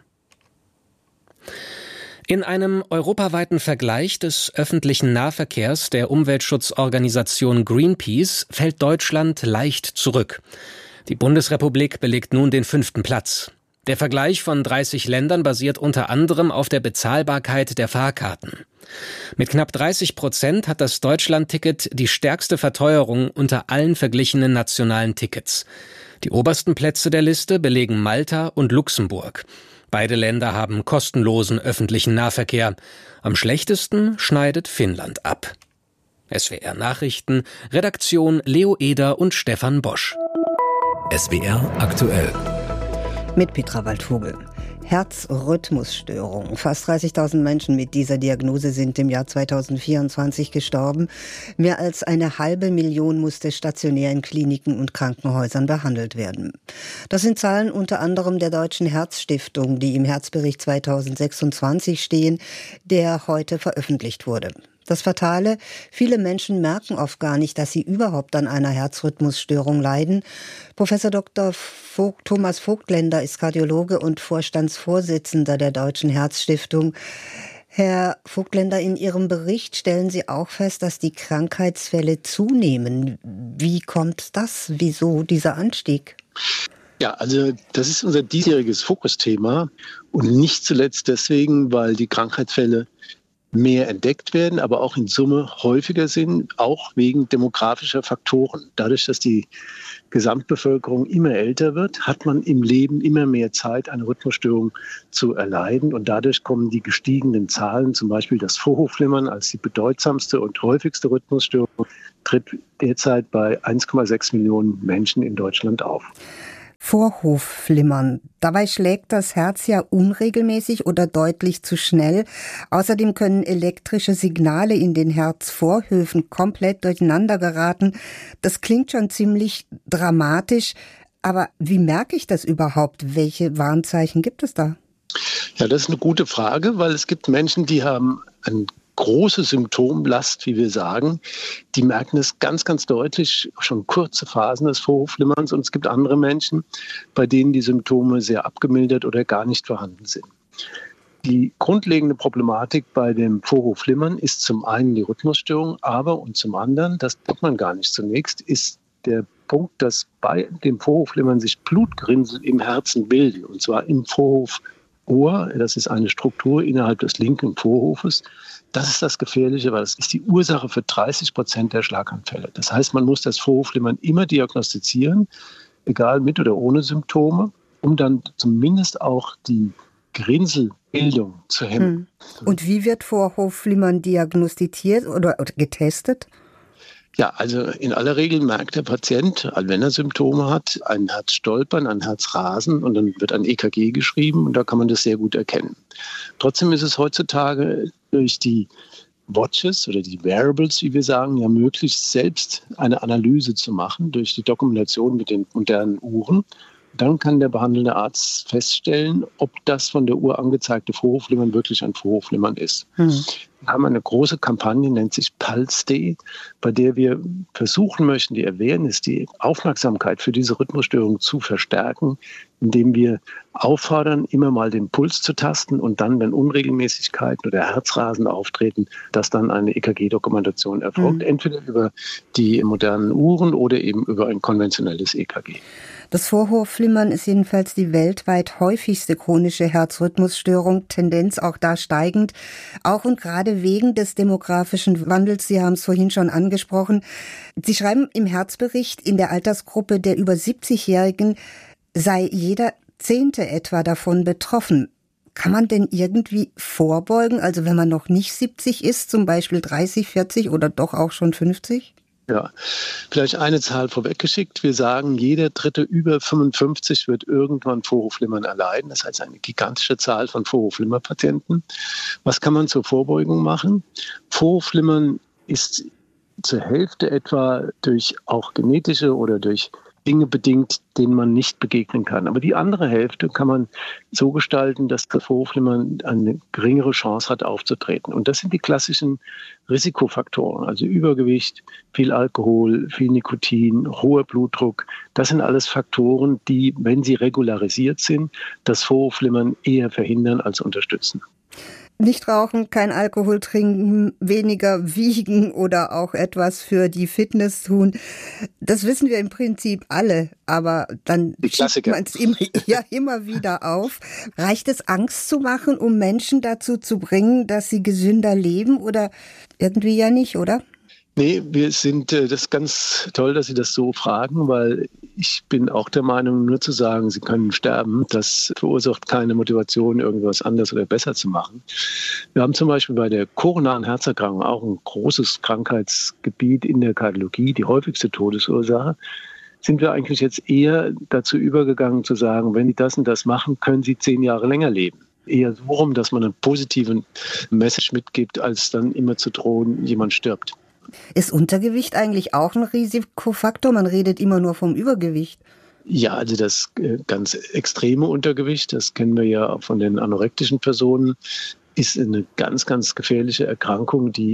In einem europaweiten Vergleich des öffentlichen Nahverkehrs der Umweltschutzorganisation Greenpeace fällt Deutschland leicht zurück. Die Bundesrepublik belegt nun den fünften Platz. Der Vergleich von dreißig Ländern basiert unter anderem auf der Bezahlbarkeit der Fahrkarten. Mit knapp dreißig Prozent hat das Deutschland-Ticket die stärkste Verteuerung unter allen verglichenen nationalen Tickets. Die obersten Plätze der Liste belegen Malta und Luxemburg. Beide Länder haben kostenlosen öffentlichen Nahverkehr. Am schlechtesten schneidet Finnland ab. S W R Nachrichten, Redaktion Leo Eder und Stefan Bosch. S W R aktuell. Mit Petra Waldvogel. Herzrhythmusstörung. Fast dreißigtausend Menschen mit dieser Diagnose sind im Jahr zweitausendvierundzwanzig gestorben. Mehr als eine halbe Million musste stationär in Kliniken und Krankenhäusern behandelt werden. Das sind Zahlen unter anderem der Deutschen Herzstiftung, die im Herzbericht zweitausendsechsundzwanzig stehen, der heute veröffentlicht wurde. Das Fatale, viele Menschen merken oft gar nicht, dass sie überhaupt an einer Herzrhythmusstörung leiden. Professor Doktor Vogt, Thomas Vogtländer ist Kardiologe und Vorstandsvorsitzender der Deutschen Herzstiftung. Herr Vogtländer, in Ihrem Bericht stellen Sie auch fest, dass die Krankheitsfälle zunehmen. Wie kommt das? Wieso dieser Anstieg? Ja, also das ist unser diesjähriges Fokusthema und nicht zuletzt deswegen, weil die Krankheitsfälle mehr entdeckt werden, aber auch in Summe häufiger sind, auch wegen demografischer Faktoren. Dadurch, dass die Gesamtbevölkerung immer älter wird, hat man im Leben immer mehr Zeit, eine Rhythmusstörung zu erleiden. Und dadurch kommen die gestiegenen Zahlen, zum Beispiel das Vorhofflimmern als die bedeutsamste und häufigste Rhythmusstörung, tritt derzeit bei eins Komma sechs Millionen Menschen in Deutschland auf. Vorhofflimmern. Dabei schlägt das Herz ja unregelmäßig oder deutlich zu schnell. Außerdem können elektrische Signale in den Herzvorhöfen komplett durcheinander geraten. Das klingt schon ziemlich dramatisch. Aber wie merke ich das überhaupt? Welche Warnzeichen gibt es da? Ja, das ist eine gute Frage, weil es gibt Menschen, die haben ein große Symptomlast, wie wir sagen. Die merken es ganz, ganz deutlich, schon kurze Phasen des Vorhofflimmerns. Und es gibt andere Menschen, bei denen die Symptome sehr abgemildert oder gar nicht vorhanden sind. Die grundlegende Problematik bei dem Vorhofflimmern ist zum einen die Rhythmusstörung, aber und zum anderen, das denkt man gar nicht zunächst, ist der Punkt, dass bei dem Vorhofflimmern sich Blutgrinsel im Herzen bilden, und zwar im Vorhofohr. Das ist eine Struktur innerhalb des linken Vorhofes. Das ist das Gefährliche, weil das ist die Ursache für dreißig Prozent der Schlaganfälle. Das heißt, man muss das Vorhofflimmern immer diagnostizieren, egal mit oder ohne Symptome, um dann zumindest auch die Grinselbildung zu hemmen. Und wie wird Vorhofflimmern diagnostiziert oder getestet? Ja, also in aller Regel merkt der Patient, wenn er Symptome hat, ein Herzstolpern, ein Herzrasen und dann wird ein E K G geschrieben und da kann man das sehr gut erkennen. Trotzdem ist es heutzutage durch die Watches oder die Wearables, wie wir sagen, ja möglich, selbst eine Analyse zu machen durch die Dokumentation mit den modernen Uhren. Dann kann der behandelnde Arzt feststellen, ob das von der Uhr angezeigte Vorhofflimmern wirklich ein Vorhofflimmern ist. Hm. Wir haben eine große Kampagne, nennt sich Pulse Day, bei der wir versuchen möchten, die Awareness, die Aufmerksamkeit für diese Rhythmusstörung zu verstärken, indem wir auffordern, immer mal den Puls zu tasten und dann, wenn Unregelmäßigkeiten oder Herzrasen auftreten, dass dann eine E K G-Dokumentation erfolgt, mhm. entweder über die modernen Uhren oder eben über ein konventionelles E K G. Das Vorhofflimmern ist jedenfalls die weltweit häufigste chronische Herzrhythmusstörung, Tendenz auch da steigend, auch und gerade wegen des demografischen Wandels. Sie haben es vorhin schon angesprochen. Sie schreiben im Herzbericht, in der Altersgruppe der über siebzigjährigen sei jeder Zehnte etwa davon betroffen. Kann man denn irgendwie vorbeugen, also wenn man noch nicht siebzig ist, zum Beispiel dreißig, vierzig oder doch auch schon fünfzig? Ja, vielleicht eine Zahl vorweggeschickt. Wir sagen, jeder Dritte über fünfundfünfzig wird irgendwann Vorhofflimmern erleiden. Das heißt eine gigantische Zahl von Vorhofflimmerpatienten. Was kann man zur Vorbeugung machen? Vorhofflimmern ist zur Hälfte etwa durch auch genetische oder durch Dinge bedingt, denen man nicht begegnen kann. Aber die andere Hälfte kann man so gestalten, dass das Vorhofflimmern eine geringere Chance hat aufzutreten. Und das sind die klassischen Risikofaktoren, also Übergewicht, viel Alkohol, viel Nikotin, hoher Blutdruck. Das sind alles Faktoren, die, wenn sie regularisiert sind, das Vorhofflimmern eher verhindern als unterstützen. Nicht rauchen, kein Alkohol trinken, weniger wiegen oder auch etwas für die Fitness tun. Das wissen wir im Prinzip alle, aber dann schiebt man es immer, ja, immer wieder auf. Reicht es, Angst zu machen, um Menschen dazu zu bringen, dass sie gesünder leben oder irgendwie ja nicht, oder? Nee, wir sind, das ist ganz toll, dass Sie das so fragen, weil ich bin auch der Meinung, nur zu sagen, Sie können sterben, das verursacht keine Motivation, irgendwas anders oder besser zu machen. Wir haben zum Beispiel bei der koronaren Herzerkrankung auch ein großes Krankheitsgebiet in der Kardiologie, die häufigste Todesursache. Sind wir eigentlich jetzt eher dazu übergegangen zu sagen, wenn Sie das und das machen, können Sie zehn Jahre länger leben. Eher so rum, dass man einen positiven Message mitgibt, als dann immer zu drohen, jemand stirbt. Ist Untergewicht eigentlich auch ein Risikofaktor? Man redet immer nur vom Übergewicht. Ja, also das ganz extreme Untergewicht, das kennen wir ja auch von den anorektischen Personen, ist eine ganz, ganz gefährliche Erkrankung, die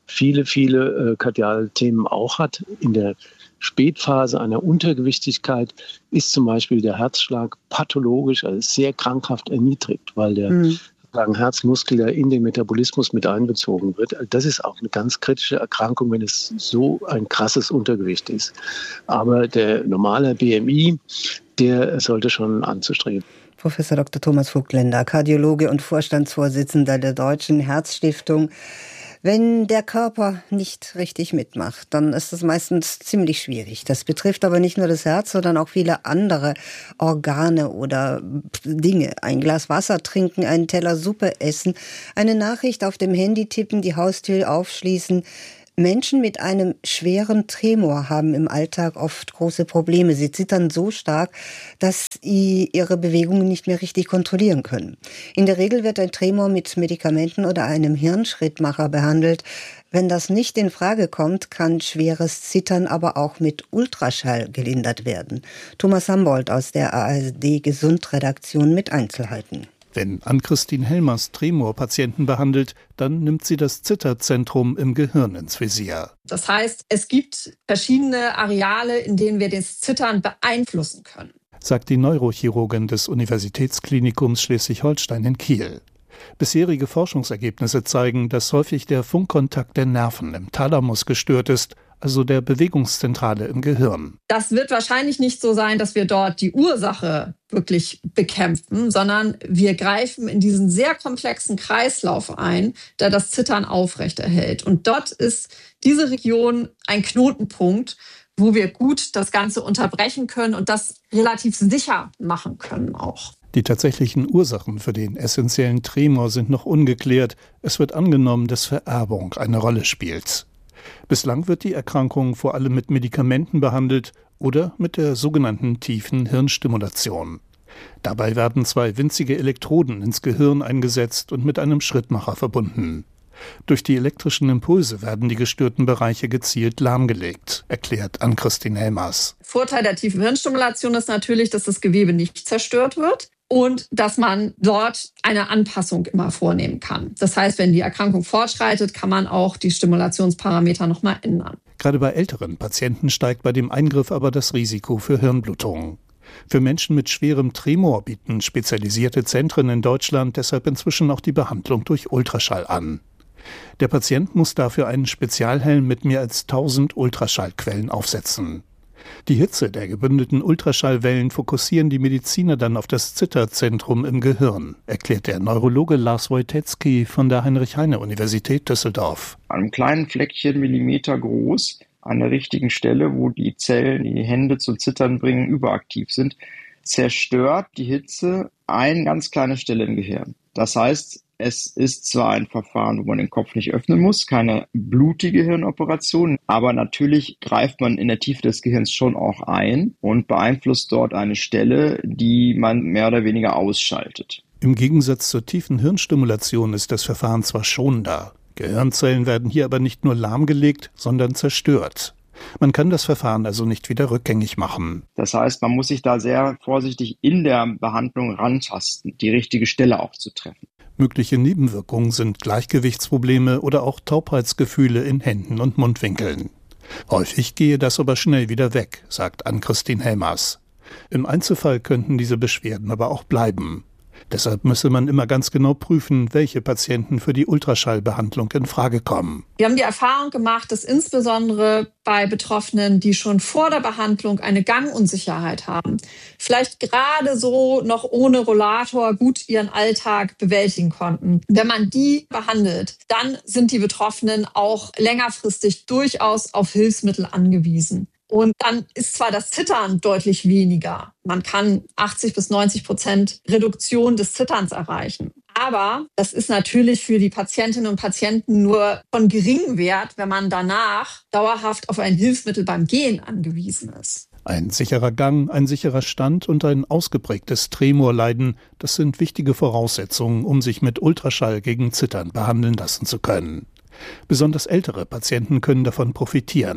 viele, viele äh, kardiale Themen auch hat. In der Spätphase einer Untergewichtigkeit ist zum Beispiel der Herzschlag pathologisch, also sehr krankhaft erniedrigt, weil der mhm. Herzmuskel ja in den Metabolismus mit einbezogen wird. Das ist auch eine ganz kritische Erkrankung, wenn es so ein krasses Untergewicht ist. Aber der normale B M I, der sollte schon anzustreben. Professor Doktor Thomas Vogtländer, Kardiologe und Vorstandsvorsitzender der Deutschen Herzstiftung. Wenn der Körper nicht richtig mitmacht, dann ist das meistens ziemlich schwierig. Das betrifft aber nicht nur das Herz, sondern auch viele andere Organe oder Dinge. Ein Glas Wasser trinken, einen Teller Suppe essen, eine Nachricht auf dem Handy tippen, die Haustür aufschließen. Menschen mit einem schweren Tremor haben im Alltag oft große Probleme. Sie zittern so stark, dass sie ihre Bewegungen nicht mehr richtig kontrollieren können. In der Regel wird ein Tremor mit Medikamenten oder einem Hirnschrittmacher behandelt. Wenn das nicht in Frage kommt, kann schweres Zittern aber auch mit Ultraschall gelindert werden. Thomas Hamboldt aus der A R D-Gesundredaktion mit Einzelheiten. Wenn Ann-Christine Helmers Tremor-Patienten behandelt, dann nimmt sie das Zitterzentrum im Gehirn ins Visier. Das heißt, es gibt verschiedene Areale, in denen wir das Zittern beeinflussen können, sagt die Neurochirurgin des Universitätsklinikums Schleswig-Holstein in Kiel. Bisherige Forschungsergebnisse zeigen, dass häufig der Funkkontakt der Nerven im Thalamus gestört ist, also der Bewegungszentrale im Gehirn. Das wird wahrscheinlich nicht so sein, dass wir dort die Ursache wirklich bekämpfen, sondern wir greifen in diesen sehr komplexen Kreislauf ein, der das Zittern aufrechterhält. Und dort ist diese Region ein Knotenpunkt, wo wir gut das Ganze unterbrechen können und das relativ sicher machen können auch. Die tatsächlichen Ursachen für den essentiellen Tremor sind noch ungeklärt. Es wird angenommen, dass Vererbung eine Rolle spielt. Bislang wird die Erkrankung vor allem mit Medikamenten behandelt oder mit der sogenannten tiefen Hirnstimulation. Dabei werden zwei winzige Elektroden ins Gehirn eingesetzt und mit einem Schrittmacher verbunden. Durch die elektrischen Impulse werden die gestörten Bereiche gezielt lahmgelegt, erklärt Ann-Christine Helmers. Vorteil der tiefen Hirnstimulation ist natürlich, dass das Gewebe nicht zerstört wird und dass man dort eine Anpassung immer vornehmen kann. Das heißt, wenn die Erkrankung fortschreitet, kann man auch die Stimulationsparameter nochmal ändern. Gerade bei älteren Patienten steigt bei dem Eingriff aber das Risiko für Hirnblutungen. Für Menschen mit schwerem Tremor bieten spezialisierte Zentren in Deutschland deshalb inzwischen auch die Behandlung durch Ultraschall an. Der Patient muss dafür einen Spezialhelm mit mehr als tausend Ultraschallquellen aufsetzen. Die Hitze der gebündelten Ultraschallwellen fokussieren die Mediziner dann auf das Zitterzentrum im Gehirn, erklärt der Neurologe Lars Wojtecki von der Heinrich-Heine-Universität Düsseldorf. An einem kleinen Fleckchen, Millimeter groß, an der richtigen Stelle, wo die Zellen, die Hände zu Zittern bringen, überaktiv sind, zerstört die Hitze eine ganz kleine Stelle im Gehirn. Das heißt, es ist zwar ein Verfahren, wo man den Kopf nicht öffnen muss, keine blutige Hirnoperation, aber natürlich greift man in der Tiefe des Gehirns schon auch ein und beeinflusst dort eine Stelle, die man mehr oder weniger ausschaltet. Im Gegensatz zur tiefen Hirnstimulation ist das Verfahren zwar schonender. Gehirnzellen werden hier aber nicht nur lahmgelegt, sondern zerstört. Man kann das Verfahren also nicht wieder rückgängig machen. Das heißt, man muss sich da sehr vorsichtig in der Behandlung rantasten, die richtige Stelle auch zu treffen. Mögliche Nebenwirkungen sind Gleichgewichtsprobleme oder auch Taubheitsgefühle in Händen und Mundwinkeln. Häufig gehe das aber schnell wieder weg, sagt Ann-Christine Helmers. Im Einzelfall könnten diese Beschwerden aber auch bleiben. Deshalb müsse man immer ganz genau prüfen, welche Patienten für die Ultraschallbehandlung in Frage kommen. Wir haben die Erfahrung gemacht, dass insbesondere bei Betroffenen, die schon vor der Behandlung eine Gangunsicherheit haben, vielleicht gerade so noch ohne Rollator gut ihren Alltag bewältigen konnten. Wenn man die behandelt, dann sind die Betroffenen auch längerfristig durchaus auf Hilfsmittel angewiesen. Und dann ist zwar das Zittern deutlich weniger. Man kann achtzig bis neunzig Prozent Reduktion des Zitterns erreichen. Aber das ist natürlich für die Patientinnen und Patienten nur von geringem Wert, wenn man danach dauerhaft auf ein Hilfsmittel beim Gehen angewiesen ist. Ein sicherer Gang, ein sicherer Stand und ein ausgeprägtes Tremorleiden, das sind wichtige Voraussetzungen, um sich mit Ultraschall gegen Zittern behandeln lassen zu können. Besonders ältere Patienten können davon profitieren.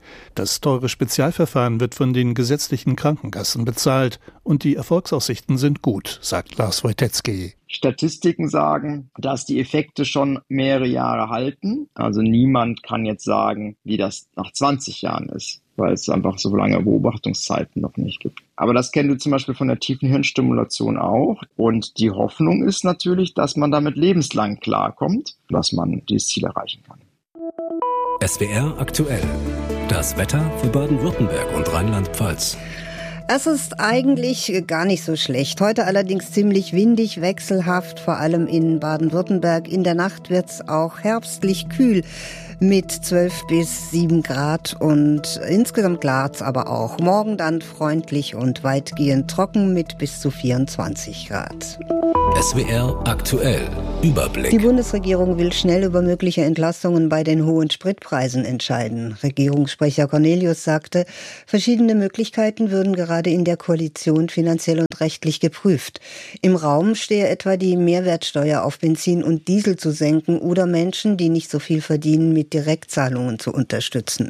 Das teure Spezialverfahren wird von den gesetzlichen Krankenkassen bezahlt und die Erfolgsaussichten sind gut, sagt Lars Wojtecki. Statistiken sagen, dass die Effekte schon mehrere Jahre halten. Also niemand kann jetzt sagen, wie das nach zwanzig Jahren ist, weil es einfach so lange Beobachtungszeiten noch nicht gibt. Aber das kennen wir zum Beispiel von der tiefen Hirnstimulation auch. Und die Hoffnung ist natürlich, dass man damit lebenslang klarkommt, dass man dieses Ziel erreichen kann. S W R aktuell. Das Wetter für Baden-Württemberg und Rheinland-Pfalz. Es ist eigentlich gar nicht so schlecht. Heute allerdings ziemlich windig, wechselhaft, vor allem in Baden-Württemberg. In der Nacht wird's auch herbstlich kühl mit zwölf bis sieben Grad und insgesamt Glatz aber auch. Morgen dann freundlich und weitgehend trocken mit bis zu vierundzwanzig Grad. S W R aktuell. Überblick. Die Bundesregierung will schnell über mögliche Entlastungen bei den hohen Spritpreisen entscheiden. Regierungssprecher Cornelius sagte, verschiedene Möglichkeiten würden gerade in der Koalition finanziell und rechtlich geprüft. Im Raum stehe etwa die Mehrwertsteuer auf Benzin und Diesel zu senken oder Menschen, die nicht so viel verdienen, mit Direktzahlungen zu unterstützen.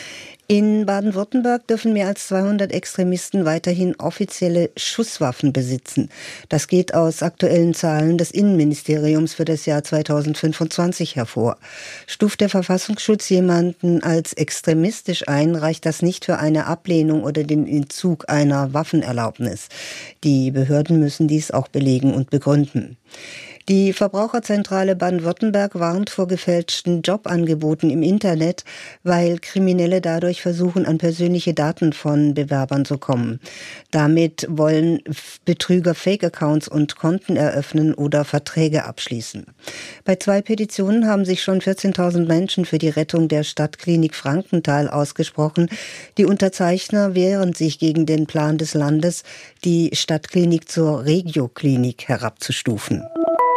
In Baden-Württemberg dürfen mehr als zweihundert Extremisten weiterhin offizielle Schusswaffen besitzen. Das geht aus aktuellen Zahlen des Innenministeriums für das Jahr zweitausendfünfundzwanzig hervor. Stuft der Verfassungsschutz jemanden als extremistisch ein, reicht das nicht für eine Ablehnung oder den Entzug einer Waffenerlaubnis. Die Behörden müssen dies auch belegen und begründen. Die Verbraucherzentrale Baden-Württemberg warnt vor gefälschten Jobangeboten im Internet, weil Kriminelle dadurch versuchen, an persönliche Daten von Bewerbern zu kommen. Damit wollen Betrüger Fake-Accounts und Konten eröffnen oder Verträge abschließen. Bei zwei Petitionen haben sich schon vierzehntausend Menschen für die Rettung der Stadtklinik Frankenthal ausgesprochen. Die Unterzeichner wehren sich gegen den Plan des Landes, die Stadtklinik zur Regioklinik herabzustufen.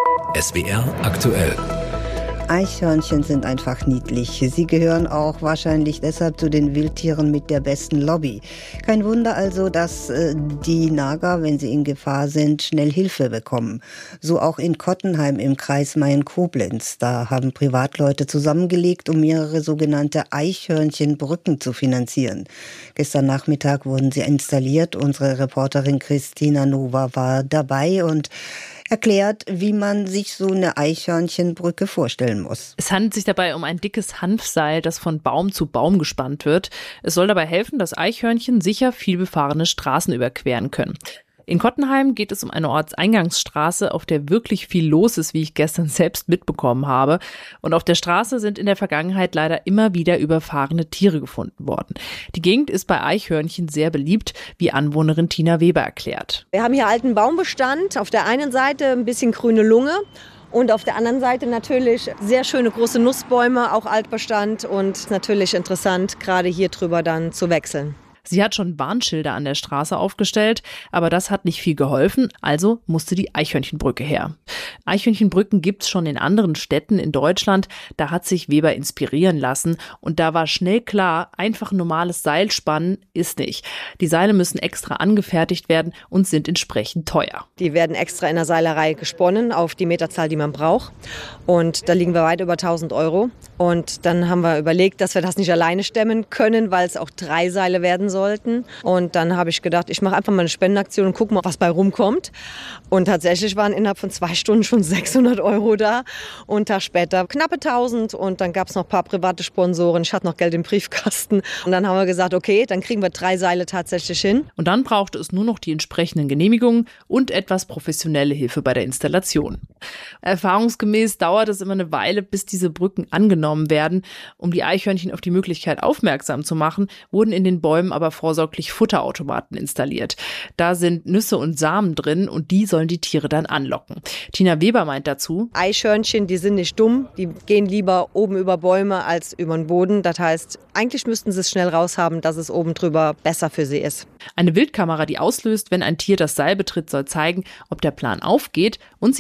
S W R aktuell. Eichhörnchen sind einfach niedlich. Sie gehören auch wahrscheinlich deshalb zu den Wildtieren mit der besten Lobby. Kein Wunder also, dass äh, die Nager, wenn sie in Gefahr sind, schnell Hilfe bekommen. So auch in Kottenheim im Kreis Mayen-Koblenz. Da haben Privatleute zusammengelegt, um mehrere sogenannte Eichhörnchenbrücken zu finanzieren. Gestern Nachmittag wurden sie installiert. Unsere Reporterin Christina Nova war dabei und erklärt, wie man sich so eine Eichhörnchenbrücke vorstellen muss. Es handelt sich dabei um ein dickes Hanfseil, das von Baum zu Baum gespannt wird. Es soll dabei helfen, dass Eichhörnchen sicher vielbefahrene Straßen überqueren können. In Kottenheim geht es um eine Ortseingangsstraße, auf der wirklich viel los ist, wie ich gestern selbst mitbekommen habe. Und auf der Straße sind in der Vergangenheit leider immer wieder überfahrene Tiere gefunden worden. Die Gegend ist bei Eichhörnchen sehr beliebt, wie Anwohnerin Tina Weber erklärt. Wir haben hier alten Baumbestand, auf der einen Seite ein bisschen grüne Lunge. Und auf der anderen Seite natürlich sehr schöne große Nussbäume, auch Altbestand und natürlich interessant, gerade hier drüber dann zu wechseln. Sie hat schon Warnschilder an der Straße aufgestellt, aber das hat nicht viel geholfen, also musste die Eichhörnchenbrücke her. Eichhörnchenbrücken gibt's schon in anderen Städten in Deutschland, da hat sich Weber inspirieren lassen und da war schnell klar, einfach ein normales Seil spannen ist nicht. Die Seile müssen extra angefertigt werden und sind entsprechend teuer. Die werden extra in der Seilerei gesponnen auf die Meterzahl, die man braucht und da liegen wir weit über tausend Euro und dann haben wir überlegt, dass wir das nicht alleine stemmen können, weil es auch drei Seile werden sollen. Sollten. Und dann habe ich gedacht, ich mache einfach mal eine Spendenaktion und gucke mal, was bei rumkommt. Und tatsächlich waren innerhalb von zwei Stunden schon sechshundert Euro da und einen Tag später knappe tausend und dann gab es noch ein paar private Sponsoren. Ich hatte noch Geld im Briefkasten und dann haben wir gesagt, okay, dann kriegen wir drei Seile tatsächlich hin. Und dann brauchte es nur noch die entsprechenden Genehmigungen und etwas professionelle Hilfe bei der Installation. Erfahrungsgemäß dauert es immer eine Weile, bis diese Brücken angenommen werden. Um die Eichhörnchen auf die Möglichkeit aufmerksam zu machen, wurden in den Bäumen aber vorsorglich Futterautomaten installiert. Da sind Nüsse und Samen drin und die sollen die Tiere dann anlocken. Tina Weber meint dazu: Eichhörnchen, die sind nicht dumm, die gehen lieber oben über Bäume als über den Boden. Das heißt, eigentlich müssten sie es schnell raushaben, dass es oben drüber besser für sie ist. Eine Wildkamera, die auslöst, wenn ein Tier das Seil betritt, soll zeigen, ob der Plan aufgeht und sich der ganze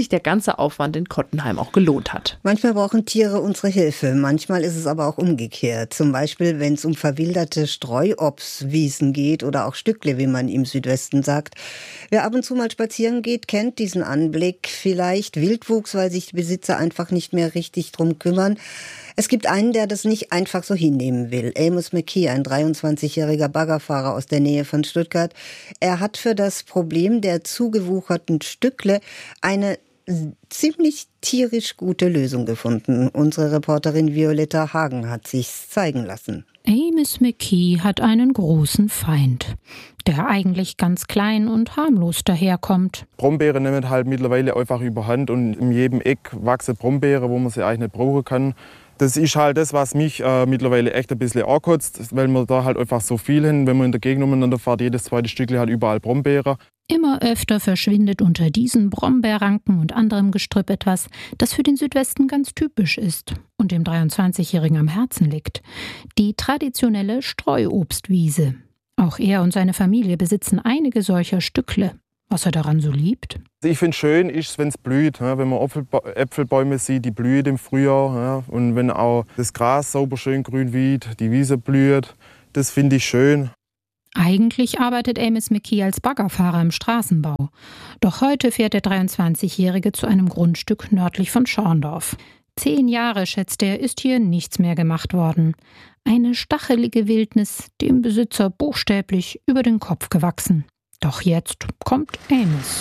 ganze Aufwand in Kottenheim auch gelohnt hat. Manchmal brauchen Tiere unsere Hilfe, manchmal ist es aber auch umgekehrt. Zum Beispiel, wenn es um verwilderte Streuobstwiesen geht oder auch Stückle, wie man im Südwesten sagt. Wer ab und zu mal spazieren geht, kennt diesen Anblick. Vielleicht Wildwuchs, weil sich die Besitzer einfach nicht mehr richtig drum kümmern. Es gibt einen, der das nicht einfach so hinnehmen will. Amos McKee, ein dreiundzwanzigjähriger Baggerfahrer aus der Nähe von Stuttgart. Er hat für das Problem der zugewucherten Stückle eine ziemlich tierisch gute Lösung gefunden. Unsere Reporterin Violetta Hagen hat sich's zeigen lassen. Amos McKee hat einen großen Feind, der eigentlich ganz klein und harmlos daherkommt. Brombeeren nehmen halt mittlerweile einfach überhand und in jedem Eck wachsen Brombeeren, wo man sie eigentlich nicht brauchen kann. Das ist halt das, was mich äh, mittlerweile echt ein bisschen ankotzt, weil wir da halt einfach so viel hin, wenn man in der Gegend umeinander fährt, jedes zweite Stückchen hat überall Brombeeren. Immer öfter verschwindet unter diesen Brombeerranken und anderem Gestrüpp etwas, das für den Südwesten ganz typisch ist und dem dreiundzwanzigjährigen am Herzen liegt. Die traditionelle Streuobstwiese. Auch er und seine Familie besitzen einige solcher Stückle. Was er daran so liebt? Ich finde es schön, wenn es blüht. Wenn man Äpfelbäume sieht, die blühen im Frühjahr. Und wenn auch das Gras sauber schön grün wird, die Wiese blüht, das finde ich schön. Eigentlich arbeitet Amos McKee als Baggerfahrer im Straßenbau. Doch heute fährt der dreiundzwanzigjährige zu einem Grundstück nördlich von Schorndorf. Zehn Jahre, schätzt er, ist hier nichts mehr gemacht worden. Eine stachelige Wildnis, dem Besitzer buchstäblich über den Kopf gewachsen. Doch jetzt kommt Amos.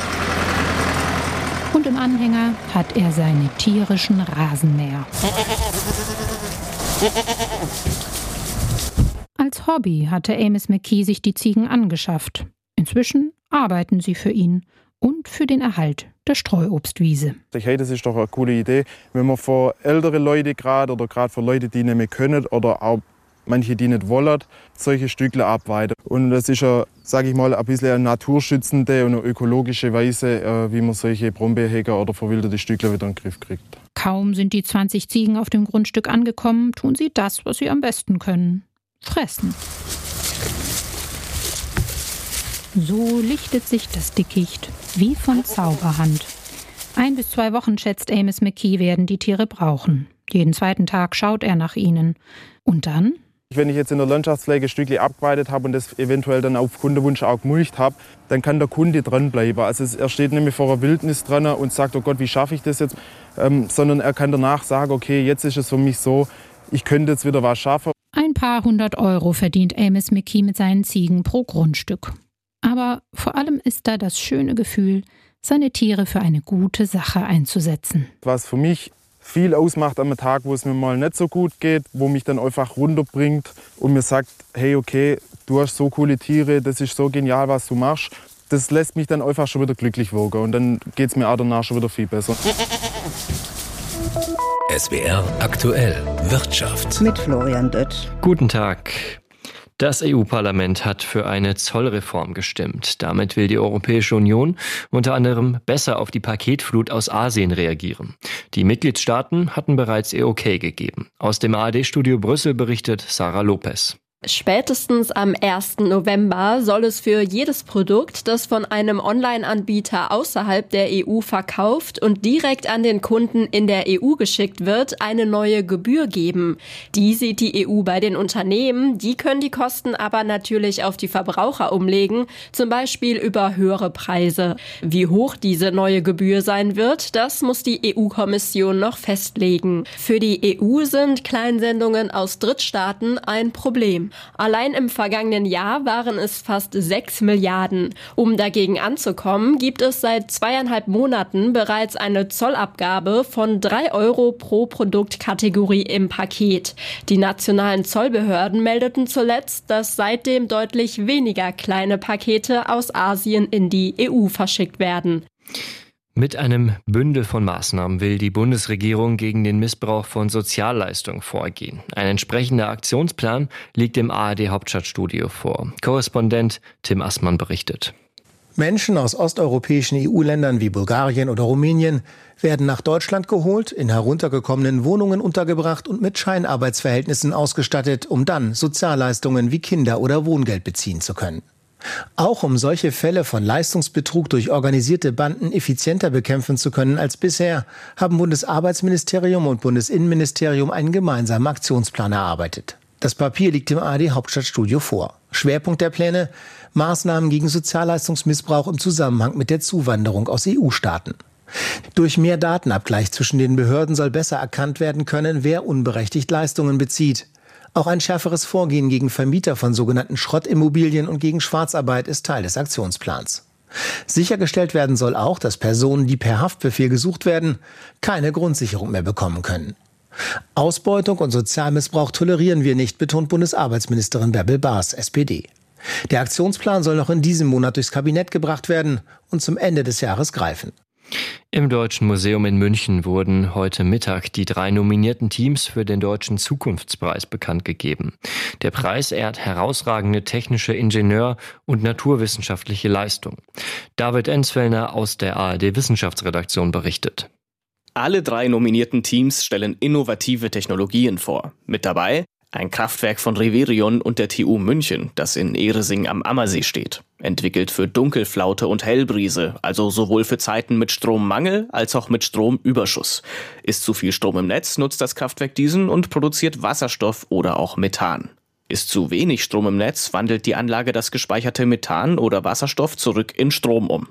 Und im Anhänger hat er seine tierischen Rasenmäher. Als Hobby hatte Amos McKee sich die Ziegen angeschafft. Inzwischen arbeiten sie für ihn und für den Erhalt der Streuobstwiese. Hey, das ist doch eine coole Idee, wenn man für ältere Leute gerade oder gerade für Leute, die nicht mehr können oder auch manche, die nicht wollen, solche Stückle abweiden. Und das ist ja, sage ich mal, ein bisschen eine naturschützende und eine ökologische Weise, wie man solche Brombeerhäger oder verwilderte Stückle wieder in den Griff kriegt. Kaum sind die zwanzig Ziegen auf dem Grundstück angekommen, tun sie das, was sie am besten können: fressen. So lichtet sich das Dickicht wie von Zauberhand. Ein bis zwei Wochen, schätzt Amos McKee, werden die Tiere brauchen. Jeden zweiten Tag schaut er nach ihnen. Und dann? Wenn ich jetzt in der Landschaftspflege Stückchen abgearbeitet habe und das eventuell dann auf Kundewunsch auch gemulcht habe, dann kann der Kunde dranbleiben. Also er steht nicht mehr vor einer Wildnis dran und sagt, oh Gott, wie schaffe ich das jetzt? Ähm, sondern er kann danach sagen, okay, jetzt ist es für mich so, ich könnte jetzt wieder was schaffen. Ein paar hundert Euro verdient Amos McKee mit seinen Ziegen pro Grundstück. Aber vor allem ist da das schöne Gefühl, seine Tiere für eine gute Sache einzusetzen. Was für mich viel ausmacht am Tag, wo es mir mal nicht so gut geht, wo mich dann einfach runterbringt und mir sagt, hey, okay, du hast so coole Tiere, das ist so genial, was du machst. Das lässt mich dann einfach schon wieder glücklich wirken und dann geht es mir auch danach schon wieder viel besser. S W R aktuell Wirtschaft. Mit Florian Dötsch. Guten Tag. Das E U-Parlament hat für eine Zollreform gestimmt. Damit will die Europäische Union unter anderem besser auf die Paketflut aus Asien reagieren. Die Mitgliedstaaten hatten bereits ihr Okay gegeben. Aus dem A R D-Studio Brüssel berichtet Sarah Lopez. Spätestens am ersten November soll es für jedes Produkt, das von einem Online-Anbieter außerhalb der E U verkauft und direkt an den Kunden in der E U geschickt wird, eine neue Gebühr geben. Die sieht die E U bei den Unternehmen, die können die Kosten aber natürlich auf die Verbraucher umlegen, zum Beispiel über höhere Preise. Wie hoch diese neue Gebühr sein wird, das muss die E U-Kommission noch festlegen. Für die E U sind Kleinsendungen aus Drittstaaten ein Problem. Allein im vergangenen Jahr waren es fast sechs Milliarden. Um dagegen anzukommen, gibt es seit zweieinhalb Monaten bereits eine Zollabgabe von drei Euro pro Produktkategorie im Paket. Die nationalen Zollbehörden meldeten zuletzt, dass seitdem deutlich weniger kleine Pakete aus Asien in die E U verschickt werden. Mit einem Bündel von Maßnahmen will die Bundesregierung gegen den Missbrauch von Sozialleistungen vorgehen. Ein entsprechender Aktionsplan liegt im A R D-Hauptstadtstudio vor. Korrespondent Tim Assmann berichtet. Menschen aus osteuropäischen E U-Ländern wie Bulgarien oder Rumänien werden nach Deutschland geholt, in heruntergekommenen Wohnungen untergebracht und mit Scheinarbeitsverhältnissen ausgestattet, um dann Sozialleistungen wie Kinder- oder Wohngeld beziehen zu können. Auch um solche Fälle von Leistungsbetrug durch organisierte Banden effizienter bekämpfen zu können als bisher, haben Bundesarbeitsministerium und Bundesinnenministerium einen gemeinsamen Aktionsplan erarbeitet. Das Papier liegt im A R D-Hauptstadtstudio vor. Schwerpunkt der Pläne: Maßnahmen gegen Sozialleistungsmissbrauch im Zusammenhang mit der Zuwanderung aus E U-Staaten. Durch mehr Datenabgleich zwischen den Behörden soll besser erkannt werden können, wer unberechtigt Leistungen bezieht. Auch ein schärferes Vorgehen gegen Vermieter von sogenannten Schrottimmobilien und gegen Schwarzarbeit ist Teil des Aktionsplans. Sichergestellt werden soll auch, dass Personen, die per Haftbefehl gesucht werden, keine Grundsicherung mehr bekommen können. Ausbeutung und Sozialmissbrauch tolerieren wir nicht, betont Bundesarbeitsministerin Bärbel Baas, S P D. Der Aktionsplan soll noch in diesem Monat durchs Kabinett gebracht werden und zum Ende des Jahres greifen. Im Deutschen Museum in München wurden heute Mittag die drei nominierten Teams für den Deutschen Zukunftspreis bekannt gegeben. Der Preis ehrt herausragende technische Ingenieur- und naturwissenschaftliche Leistung. David Enzfellner aus der A R D-Wissenschaftsredaktion berichtet. Alle drei nominierten Teams stellen innovative Technologien vor. Mit dabei ein Kraftwerk von Reverion und der T U München, das in Ehresing am Ammersee steht. Entwickelt für Dunkelflaute und Hellbrise, also sowohl für Zeiten mit Strommangel als auch mit Stromüberschuss. Ist zu viel Strom im Netz, nutzt das Kraftwerk diesen und produziert Wasserstoff oder auch Methan. Ist zu wenig Strom im Netz, wandelt die Anlage das gespeicherte Methan oder Wasserstoff zurück in Strom um.